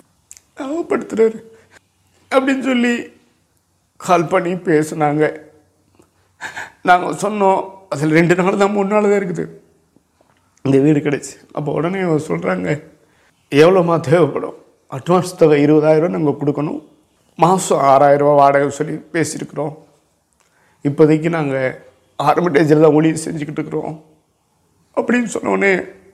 அப்படின்னு சொல்லி கால் பண்ணி பேசுனாங்க. நாங்கள் சொன்னோம், அதில் 2 நாள் தான் 3 நாள் தான் இருக்குது இந்த வீடு கிடைச்சி. அப்போ உடனே சொல்கிறாங்க, எவ்வளோமா தேவைப்படும், அட்வான்ஸ் தொகை 20,000 நாங்கள் கொடுக்கணும், மாதம் 6,000 ரூபா வாடகை சொல்லி பேசியிருக்கிறோம், இப்போதைக்கு நாங்கள் ஆரம்பட்டேஜில் தான் ஊழியர் செஞ்சுக்கிட்டு இருக்கிறோம் அப்படின்னு சொன்னோடனே,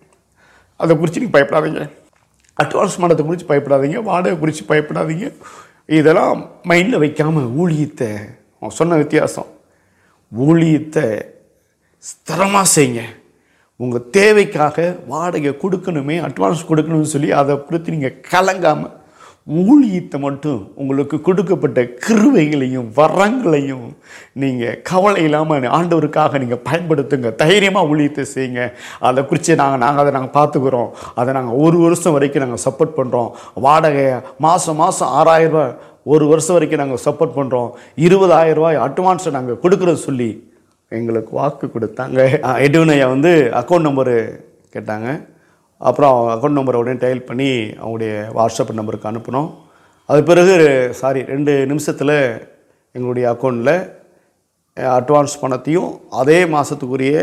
அதை குறித்து நீங்கள் பயப்படாதீங்க, அட்வான்ஸ் மனத்தை குறித்து பயப்படாதீங்க, வாடகை குறித்து பயப்படாதீங்க, இதெல்லாம் மைண்டில் வைக்காமல் ஊழியத்தை, சொன்ன வித்தியாசம், ஊழியத்தை ஸ்திரமாக செய்யுங்க, உங்கள் தேவைக்காக வாடகை கொடுக்கணுமே, அட்வான்ஸ் கொடுக்கணும்னு சொல்லி அதை குறித்து நீங்கள் கலங்காமல் ஊழியத்தை மட்டும் உங்களுக்கு கொடுக்கப்பட்ட கிருபைகளையும் வரங்களையும் நீங்கள் கவலை இல்லாமல் ஆண்டவருக்காக நீங்கள் பயன்படுத்துங்க, தைரியமாக ஊழியத்தை செய்யுங்க. அதை குறித்து நாங்கள் பார்த்துக்குறோம், அதை நாங்கள் 1 வருஷம் வரைக்கும் நாங்கள் சப்போர்ட் பண்ணுறோம், வாடகையை மாதம் 6,000 ரூபா 1 வருஷம் வரைக்கும் நாங்கள் சப்போர்ட் பண்ணுறோம், 20,000 ரூபாய் அட்வான்ஸை நாங்கள் கொடுக்குறோன்னு சொல்லி எங்களுக்கு வாக்கு கொடுத்தாங்க. எட்வினையா அக்கௌண்ட் நம்பரு கேட்டாங்க. அப்புறம் அக்கௌண்ட் நம்பரை உடனே டயல் பண்ணி அவங்களுடைய வாட்ஸ்அப் நம்பருக்கு அனுப்பினோம். அது பிறகு 2 நிமிஷத்தில் எங்களுடைய அக்கௌண்ட்டில் அட்வான்ஸ் பணத்தையும் அதே மாதத்துக்குரிய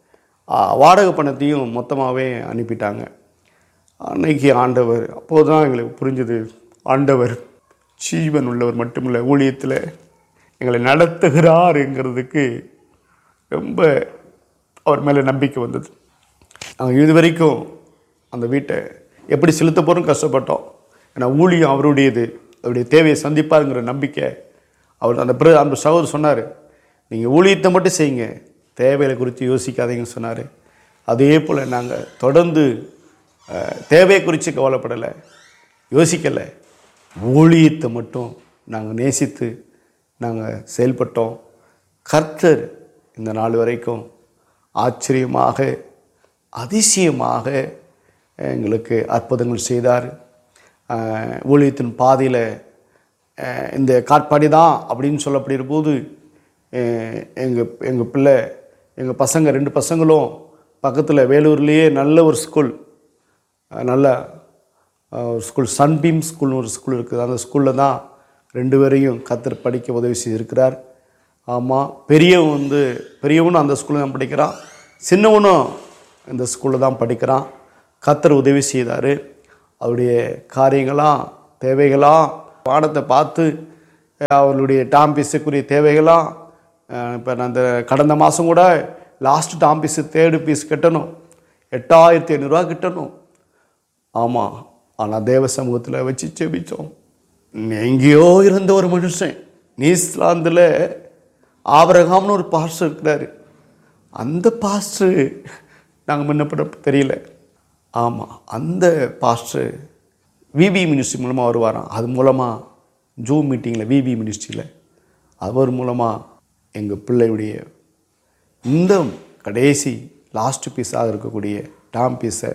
வாடகை பணத்தையும் மொத்தமாகவே அனுப்பிட்டாங்க. அன்னைக்கு ஆண்டவர், அப்போது தான் எங்களுக்கு புரிஞ்சது, ஆண்டவர் ஜீவன் உள்ளவர் மட்டுமில்லை, ஊழியத்தில் எங்களை நடத்துகிறாருங்கிறதுக்கு ரொம்ப அவர் மேலே நம்பிக்கை வந்தது. நாங்கள் இது வரைக்கும் அந்த வீட்டை எப்படி செலுத்த போகிறோம் கஷ்டப்பட்டோம். ஏன்னா ஊழியம் அவருடையது, அவருடைய தேவையை சந்திப்பாருங்கிற நம்பிக்கை அவர் அந்த சகோதரர் சொன்னார், நீங்கள் ஊழியத்தை மட்டும் செய்யுங்க, தேவைகளை குறித்து யோசிக்காதீங்கன்னு சொன்னார். அதே போல் நாங்கள் தொடர்ந்து தேவையை குறித்து கவலைப்படலை, யோசிக்கலை, ஊழியத்தை மட்டும் நாங்கள் நேசித்து நாங்கள் செயல்பட்டோம். கர்த்தர் இந்த நாள் வரைக்கும் ஆச்சரியமாக அதிசயமாக எங்களுக்கு அற்புதங்கள் செய்தார். ஊழியத்தின் பாதையில் இந்த காட்பாடி தான் அப்படின்னு சொல்லப்படுகிற போது எங்கள் பிள்ளை, எங்கள் பசங்க 2 பசங்களும் பக்கத்தில் வேலூர்லேயே நல்ல ஒரு ஸ்கூல், நல்ல ஒரு ஸ்கூல், சன்பீம் ஸ்கூல்னு ஒரு ஸ்கூல் இருக்குது, அந்த ஸ்கூலில் தான் 2 பேரையும் கர்த்தர் படிக்க உதவி செய்திருக்கிறார். ஆமாம், பெரியவனும் அந்த ஸ்கூலில் தான் படிக்கிறான், சின்னவனும் இந்த ஸ்கூலில் தான் படிக்கிறான். கர்த்தர் உதவி செய்தார். அவருடைய காரியங்களாம் தேவைகளாம் பாடத்தை பார்த்து அவர்களுடைய டாம் பீஸுக்குரிய தேவைகளாம் இப்போ நான் அந்த கடந்த மாதம் கூட last Tom piece 3rd piece கட்டணும், 8500 கட்டணும். ஆமாம், ஆனால் தேவ சமூகத்தில் வச்சு செபித்தோம். எங்கேயோ இருந்த ஒரு மனுஷன், நியூசிலாந்தில் ஆபிரகாம்னு ஒரு பாஸ்டர் இருக்கிறாரு. அந்த பாஸ்டர் நாங்கள் முன்னப்பட தெரியல. ஆமாம், அந்த பாஸ்டர் விபி மினிஸ்ட்ரி மூலமாக வருவாராம். அது மூலமாக ஜூம் மீட்டிங்கில் விபி மினிஸ்ட்ரியில் அவர் மூலமாக எங்கள் பிள்ளையுடைய இந்த கடைசி லாஸ்ட் பீஸாக இருக்கக்கூடிய டாம் பீஸை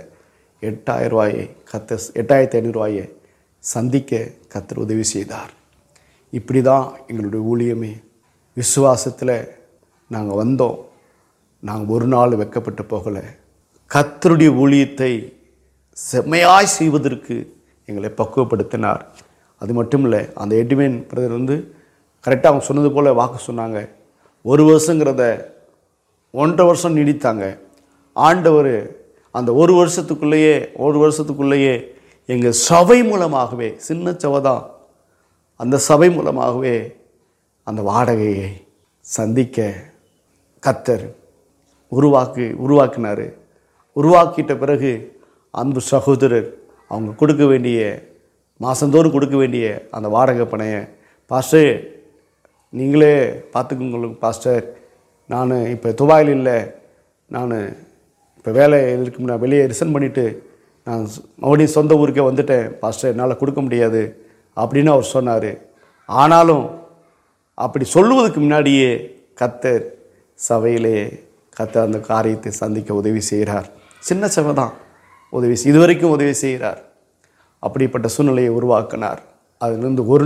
8500 சந்திக்க கர்த்தர் உதவி செய்தார். இப்படி தான் எங்களுடைய ஊழியமே. விசுவாசத்தில் நாங்கள் வந்தோம். நாங்கள் ஒரு நாள் வெட்கப்பட்டு போகலை. கர்த்தருடைய ஊழியத்தை செம்மையாய் செய்வதற்கு எங்களை பக்குவப்படுத்தினார். அது மட்டும் இல்லை, அந்த எட்வின் பிரதர் கரெக்டாக அவங்க சொன்னது போல் வாக்கு சொன்னாங்க. 1 வருஷங்கிறத 1.5 வருஷம் நீடித்தாங்க. ஆண்டவர் அந்த 1 வருஷத்துக்குள்ளேயே எங்கள் சபை மூலமாகவே, சின்ன சபை தான், அந்த சபை மூலமாகவே அந்த வாடகையை சந்திக்க கர்த்தர் உருவாக்கினார். உருவாக்கிட்ட பிறகு அன்பு சகோதரர் அவங்க கொடுக்க வேண்டிய, மாதந்தோறும் கொடுக்க வேண்டிய அந்த வாடகை பணையை, பாஸ்டர் நீங்களே பார்த்துக்கோங்க பாஸ்டர், நான் இப்போ துபாயில் இல்லை, நான் இப்போ வேலை இருக்கு, நான் வெளியே ரிசைன் பண்ணிவிட்டு நான் மறுபடியும் சொந்த ஊருக்கே வந்துட்டேன் பாஸ்டர், என்னால் கொடுக்க முடியாது அப்படின்னு அவர் சொன்னார். ஆனாலும் அப்படி சொல்லுவதற்கு முன்னாடியே கர்த்தர் சபையிலே கர்த்தர் அந்த காரியத்தை சந்திக்க உதவி செய்கிறார். சின்ன சபை தான், இதுவரைக்கும் உதவி செய்கிறார். அப்படிப்பட்ட சூழ்நிலையை உருவாக்கினார். அதிலிருந்து ஒரு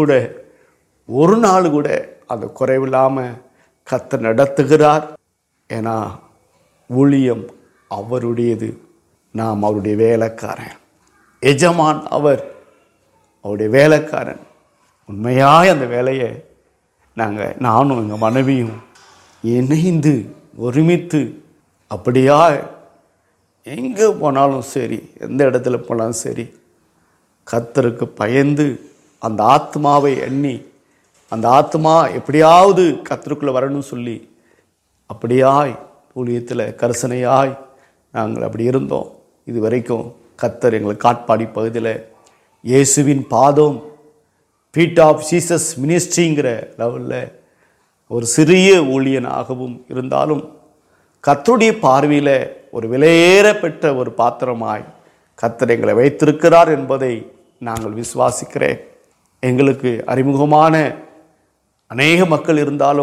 நாள் கூட அந்த குறைவில்லாமல் கர்த்தர் நடத்துகிறார். ஏன்னா ஊழியம் அவருடையது, நாம் அவருடைய வேலைக்காரன். எஜமான் அவருடைய வேலைக்காரன். உண்மையாய் அந்த வேலையை நானும் எங்கள் மனைவியும் இணைந்து ஒருமித்து அப்படியா எங்கே போனாலும் சரி, எந்த இடத்துல போனாலும் சரி, கர்த்தருக்கு பயந்து அந்த ஆத்மாவை எண்ணி, அந்த ஆத்மா எப்படியாவது கர்த்தருக்குள்ளே வரணும்னு சொல்லி அப்படியாய் ஊழியத்தில் கரிசனையாய் நாங்கள் அப்படி இருந்தோம். இது வரைக்கும் கர்த்தர் எங்களை காட்பாடி பகுதியில் இயேசுவின் பாதம், ஃபீட் ஆஃப் ஜீசஸ் மினிஸ்ட்ரிங்கிற லெவலில் ஒரு சிறிய ஊழியனாகவும் இருந்தாலும் கர்த்தருடைய பார்வையில் ஒரு விலையேற பெற்ற ஒரு பாத்திரமாய் கர்த்தர் எங்களை வைத்திருக்கிறார் என்பதை நாங்கள் விசுவாசிக்கிறேன். எங்களுக்கு அறிமுகமான அநேக மக்கள்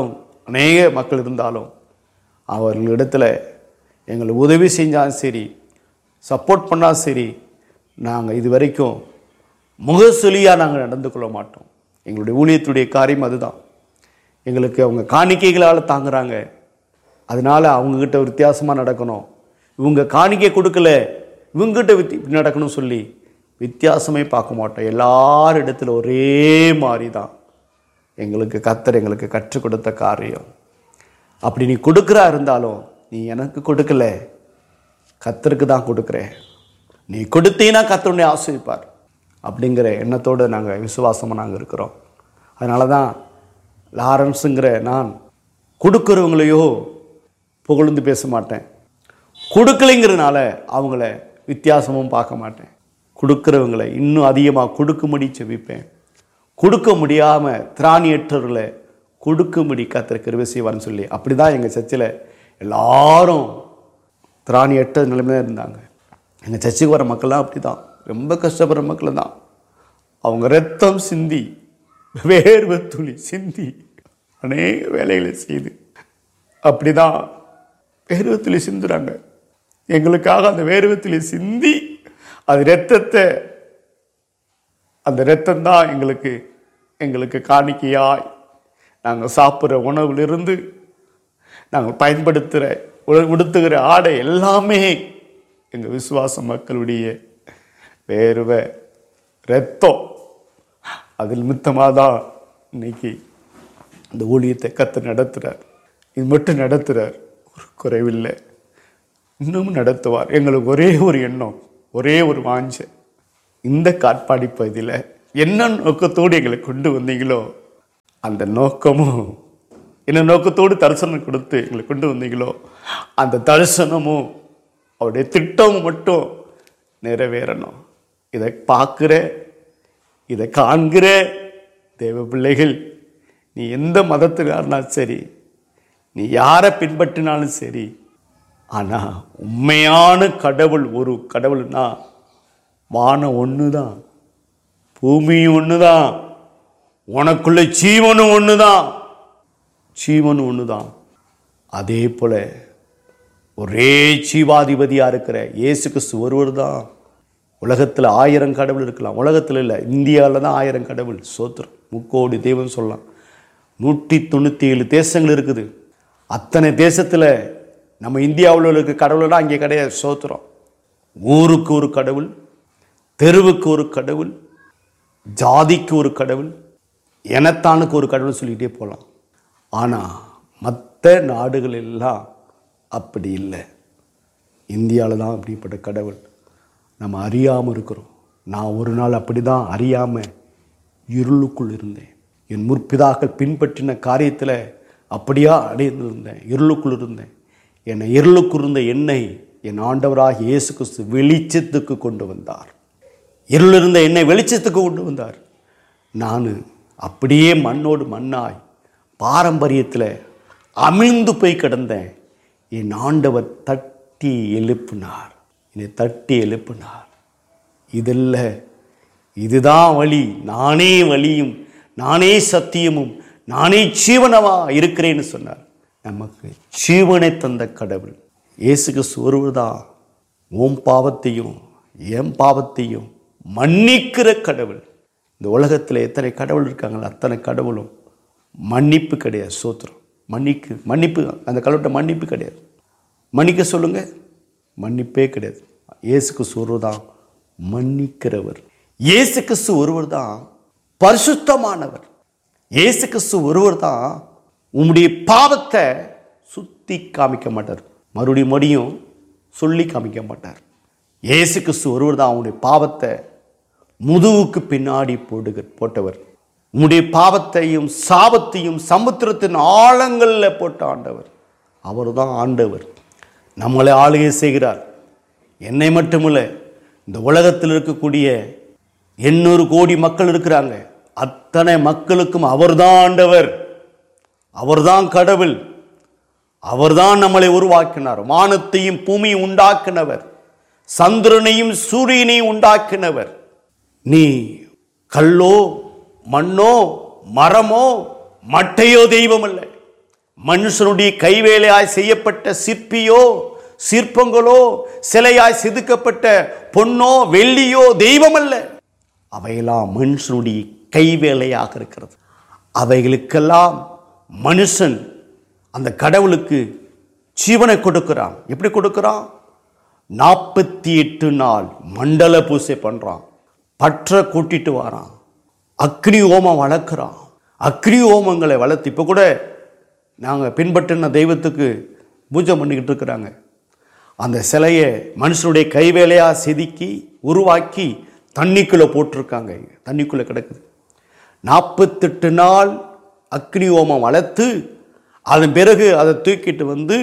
இருந்தாலும் அவர்களிடத்தில் எங்களை உதவி செஞ்சாலும் சரி, சப்போர்ட் பண்ணாலும் சரி, நாங்கள் இது வரைக்கும் முகசொலியாக நாங்கள் நடந்து கொள்ள மாட்டோம். எங்களுடைய ஊழியத்துடைய காரியம் அதுதான். எங்களுக்கு அவங்க காணிக்கைகளால் தாங்குறாங்க, அதனால் அவங்கக்கிட்ட வித்தியாசமாக நடக்கணும், இவங்க காணிக்கை கொடுக்கல இவங்ககிட்ட நடக்கணும்னு சொல்லி வித்தியாசமே பார்க்க மாட்டோம். எல்லாரிடத்துல ஒரே மாதிரி தான் கர்த்தர் எங்களுக்கு கற்றுக் கொடுத்த காரியம். அப்படி நீ கொடுக்குறா இருந்தாலும், நீ எனக்கு கொடுக்கல, கர்த்தருக்கு தான் கொடுக்குறேன், நீ கொடுத்தீங்கன்னா கர்த்தருடைய ஆசீர்வதிப்பார் அப்படிங்கிற எண்ணத்தோடு நாங்கள் விசுவாசமாக இருக்கிறோம். அதனால தான் லாரன்ஸுங்கிற நான் கொடுக்குறவங்களையோ புகழ்ந்து பேச மாட்டேன், கொடுக்கலைங்கிறதுனால அவங்கள வித்தியாசமும் பார்க்க மாட்டேன். கொடுக்குறவங்களை இன்னும் அதிகமாக கொடுக்கும்படி செபிப்பேன். கொடுக்க முடியாமல் திராணியற்றவர்களை கொடுக்கும்படி கர்த்தர் கிருபை செய்வார்னு சொல்லி, அப்படி தான் எங்கள் சர்ச்சில் எல்லாரும் திராணியற்ற நிலைமையில் இருந்தாங்க. எங்கள் சர்ச்சுக்கு வர மக்கள்லாம் அப்படி தான், ரொம்ப கஷ்டப்படுற மக்கள் தான். அவங்க ரத்தம் சிந்தி, வேர்வை துளி சிந்தி அநேக வேலைகளை செய்து அப்படி தான் வேர்வை துளி சிந்துறாங்க. எங்களுக்காக அந்த வேர்வை துளி சிந்தி அந்த ரத்தம்தான் எங்களுக்கு காணிக்கையாய் நாங்கள் சாப்பிட்ற உணவிலிருந்து நாங்கள் பயன்படுத்துகிற உடுத்துகிற ஆடை எல்லாமே எங்கள் விசுவாச மக்களுடைய வேர்வை ரத்தம். அதில் மித்தமாக தான் இன்னைக்கு இந்த ஊழியத்தை கர்த்தர் நடத்துகிறார். இது மட்டும் நடத்துகிறார், ஒரு குறைவில்லை, இன்னமும் நடத்துவார். எங்களுக்கு ஒரே ஒரு எண்ணம், ஒரே ஒரு வாஞ்சை, இந்த காட்பாடி பகுதியில் என்ன நோக்கத்தோடு எங்களை கொண்டு வந்தீங்களோ அந்த நோக்கமும், என்ன நோக்கத்தோடு தரிசனம் கொடுத்து எங்களை கொண்டு வந்தீங்களோ அந்த தரிசனமும் அவருடைய திட்டமும் மட்டும் நிறைவேறணும். இதை பார்க்குற, இதை காண்கிற தேவ பிள்ளைகள், நீ எந்த மதத்துக்காரனாலும் சரி, நீ யாரை பின்பற்றினாலும் சரி, ஆனால் உண்மையான கடவுள் ஒரு கடவுள்னா வானம் ஒன்று தான், பூமியும் ஒன்று தான், உனக்குள்ள ஜீவனும் ஒன்று தான், ஜீவனும் ஒன்று தான். அதே போல ஒரே ஜீவாதிபதியாக இருக்கிற இயேசு கிறிஸ்து ஒருவர் தான். உலகத்தில் 1000 கடவுள் இருக்கலாம், உலகத்தில் இல்லை, இந்தியாவில் தான் 1000 கடவுள். சோத்திரம், 3 கோடி தெய்வம் சொல்லலாம். 197 தேசங்கள் இருக்குது. அத்தனை தேசத்தில் நம்ம இந்தியாவில் இருக்க கடவுள்னா அங்கே கிடையாது. சோத்திரம். ஊருக்கு ஒரு கடவுள், தெருவுக்கு ஒரு கடவுள், ஜாதிக்கு ஒரு கடவுள், இனத்தானுக்கு ஒரு கடவுள் சொல்லிகிட்டே போகலாம். ஆனால் மற்ற நாடுகள் எல்லாம் அப்படி இல்லை. இந்தியாவில் தான் அப்படிப்பட்ட கடவுள். நம்ம அறியாமல் இருக்கிறோம். நான் ஒரு நாள் அப்படி தான் அறியாமல் இருளுக்குள் இருந்தேன். என் முற்பிதாக்கள் பின்பற்றின காரியத்தில் அப்படியா அடைந்திருந்தேன், இருளுக்குள் இருந்தேன். என்னை இருளுக்குள் இருந்த என்னை என் ஆண்டவராகிய இயேசு கிறிஸ்து வெளிச்சத்துக்கு கொண்டு வந்தார். இருள் இருந்த என்னை வெளிச்சத்துக்கு கொண்டு வந்தார். நான் அப்படியே மண்ணோடு மண்ணாய் பாரம்பரியத்தில் அமிழ்ந்து போய் கிடந்தேன். என் ஆண்டவர் தட்டி எழுப்பினார், என்னை தட்டி எழுப்பினார். இதில்ல, இதுதான் வழி, நானே வழியும் நானே சத்தியமும் நானே ஜீவனவா இருக்கிறேன்னு சொன்னார். நமக்கு ஜீவனை தந்த கடவுள் இயேசு கிறிஸ்து ஒருவர் தான். உன் பாவத்தையும் என் பாவத்தையும் மன்னிக்கிற கடவுள். இந்த உலகத்தில் எத்தனை கடவுள் இருக்காங்களோ அத்தனை கடவுளும் மன்னிப்பு கிடையாது. சோத்திரம். மன்னிப்பு அந்த கடவுள்கிட்ட மன்னிப்பு கிடையாது. மன்னிக்க சொல்லுங்க, மன்னிப்பே கிடையாது. இயேசு கிறிஸ்து ஒருவர் தான் மன்னிக்கிறவர். இயேசு கிறிஸ்து ஒருவர் தான் பரிசுத்தமானவர். இயேசு கிறிஸ்து ஒருவர் தான் உம்முடைய பாவத்தை சுத்தி காமிக்க மாட்டார், மறுபடியும் சொல்லி காமிக்க மாட்டார். இயேசு கிறிஸ்து ஒருவர் தான் உன்னுடைய பாவத்தை முதுகுக்கு பின்னாடி போட்டவர். உன்னுடைய பாவத்தையும் சாபத்தையும் சமுத்திரத்தின் ஆழங்களில் போட்ட ஆண்டவர். அவர் தான் ஆண்டவர். நம்மளை ஆளுகை செய்கிறார். என்னை மட்டுமில்ல, இந்த உலகத்தில் இருக்கக்கூடிய 800 கோடி மக்கள் இருக்கிறாங்க. அத்தனை மக்களுக்கும் அவர்தான் ஆண்டவர், அவர்தான் கடவுள், அவர்தான் நம்மளை உருவாக்கினார். வானத்தையும் பூமியும் உண்டாக்கினவர், சந்திரனையும் சூரியனையும் உண்டாக்கினவர். நீ கல்லோ மண்ணோ மரமோ மட்டையோ தெய்வம் அல்ல. மனுஷனுடைய கைவேலையாய் செய்யப்பட்ட சிற்பியோ சிற்பங்களோ சிலையாய் செதுக்கப்பட்ட பொன்னோ வெள்ளியோ தெய்வம் அல்ல. அவையெல்லாம் மனுஷனுடைய கைவேலையாக இருக்கிறது. அவைகளுக்கெல்லாம் மனுஷன் அந்த கடவுளுக்கு ஜீவனை கொடுக்கிறான். எப்படி கொடுக்கிறான்? 48 நாள் மண்டல பூசை பண்றான், பற்ற கூட்டிட்டு வரான், அக்னி ஓமம் வளர்க்குறான். அக்னி ஓமங்களை வளர்த்து இப்போ கூட நாங்கள் பின்பற்றின தெய்வத்துக்கு பூஜை பண்ணிக்கிட்டு இருக்கிறாங்க. அந்த சிலையை மனுஷனுடைய கைவேலையாக செதுக்கி உருவாக்கி தண்ணிக்குள்ளே போட்டிருக்காங்க, தண்ணிக்குள்ளே கிடக்குது. 48 நாள் அக்னி ஓமம் வளர்த்து அதன் பிறகு அதை தூக்கிட்டு வந்து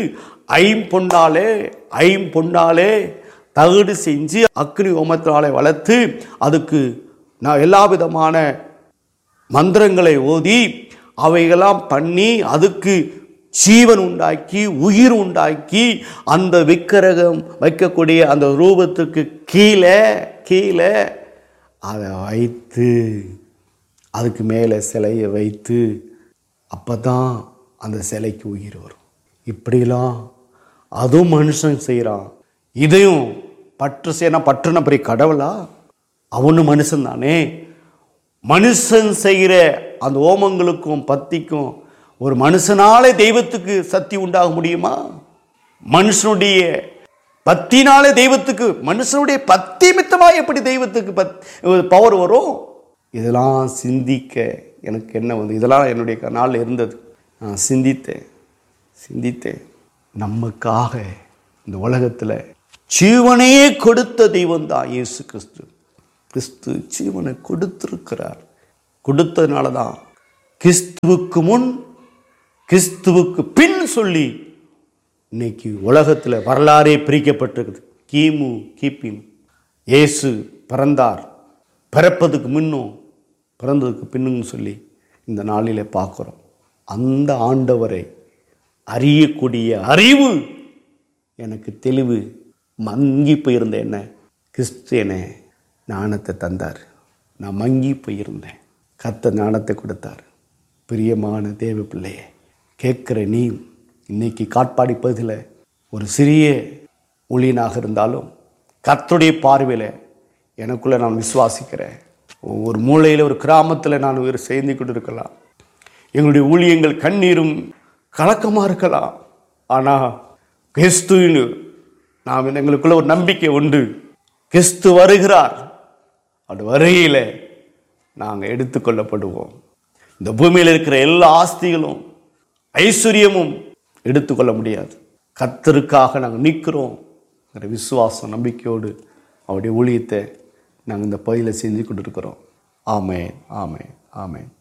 ஐம்பொன்னாலே தகுடு செஞ்சு அக்னி ஓமத்தினாலே வளர்த்து அதுக்கு நான் எல்லா விதமான மந்திரங்களை ஓதி அவைகளாம் பண்ணி அதுக்கு ஜீவன் உண்டாக்கி உயிர் உண்டாக்கி அந்த விக்கிரகம் வைக்கக்கூடிய அந்த ரூபத்துக்கு கீழே அதை வைத்து அதுக்கு மேலே சிலையை வைத்து அப்போ தான் அந்த சிலைக்கு உயிர் வரும். இப்படிலாம் அதுவும் மனுஷன் செய்கிறான். இதையும் பற்று செய்யணும். பற்றுன பெரிய கடவுளா? அவனும் மனுஷன் தானே. மனுஷன் செய்கிற அந்த ஓமங்களுக்கும் பத்திக்கும் ஒரு மனுஷனாலே தெய்வத்துக்கு சக்தி உண்டாக முடியுமா? மனுஷனுடைய பத்தினாலே தெய்வத்துக்கு, மனுஷனுடைய பத்தி மித்தமாக எப்படி தெய்வத்துக்கு பவர் வரும்? இதெல்லாம் சிந்திக்க எனக்கு என்ன வந்து, இதெல்லாம் என்னுடைய நாளில் இருந்தது. நான் சிந்தித்தேன். நமக்காக இந்த உலகத்தில் ஜீவனையே கொடுத்த தெய்வம் தான் இயேசு கிறிஸ்து. கிறிஸ்து ஜீவனை கொடுத்திருக்கிறார். கொடுத்ததுனால தான் கிறிஸ்துவுக்கு முன் கிறிஸ்துவுக்கு பின் சொல்லி இன்னைக்கு உலகத்தில் வரலாறே பிரிக்கப்பட்டிருக்குது. கிமு கிபின் இயேசு பிறந்தார், பிறப்பதுக்கு முன்னும் பிறந்ததுக்கு பின்னுன்னு சொல்லி இந்த நாளில் பார்க்குறோம். அந்த ஆண்டவரை அறியக்கூடிய அறிவு எனக்கு தெளிவு மங்கி போயிருந்த என்ன கிறிஸ்து என ஞானத்தை தந்தார். நான் மங்கி போயிருந்தேன், கர்த்தர் ஞானத்தை கொடுத்தார். பிரியமான தேவ பிள்ளையே, கேட்குற நீ இன்னைக்கு காட்பாடி பகுதியில் ஒரு சிறிய ஊழியனாக இருந்தாலும் கர்த்தருடைய பார்வையில் எனக்குள்ளே நான் விசுவாசிக்கிறேன். ஒரு மூலையில் ஒரு கிராமத்தில் நான் ஒரு செய்து கொண்டு இருக்கலாம். எங்களுடைய ஊழியங்கள் கண்ணீரும் கலக்கமாக இருக்கலாம். ஆனால் கிறிஸ்துவின் நாம் எங்களுக்குள்ள ஒரு நம்பிக்கை உண்டு. கிறிஸ்து வருகிறார். அது வருகையில் நாங்கள் எடுத்துக்கொள்ளப்படுவோம். இந்த பூமியில் இருக்கிற எல்லா ஆஸ்திகளும் ஐஸ்வர்யமும் எடுத்துக்கொள்ள முடியாது. கர்த்தருக்காக நாங்கள் நிற்கிறோம். விசுவாசம் நம்பிக்கையோடு அவருடைய ஊழியத்தை நாங்கள் இந்த பகுதியில் செஞ்சு கொண்டிருக்கிறோம். ஆமென், ஆமென், ஆமென்.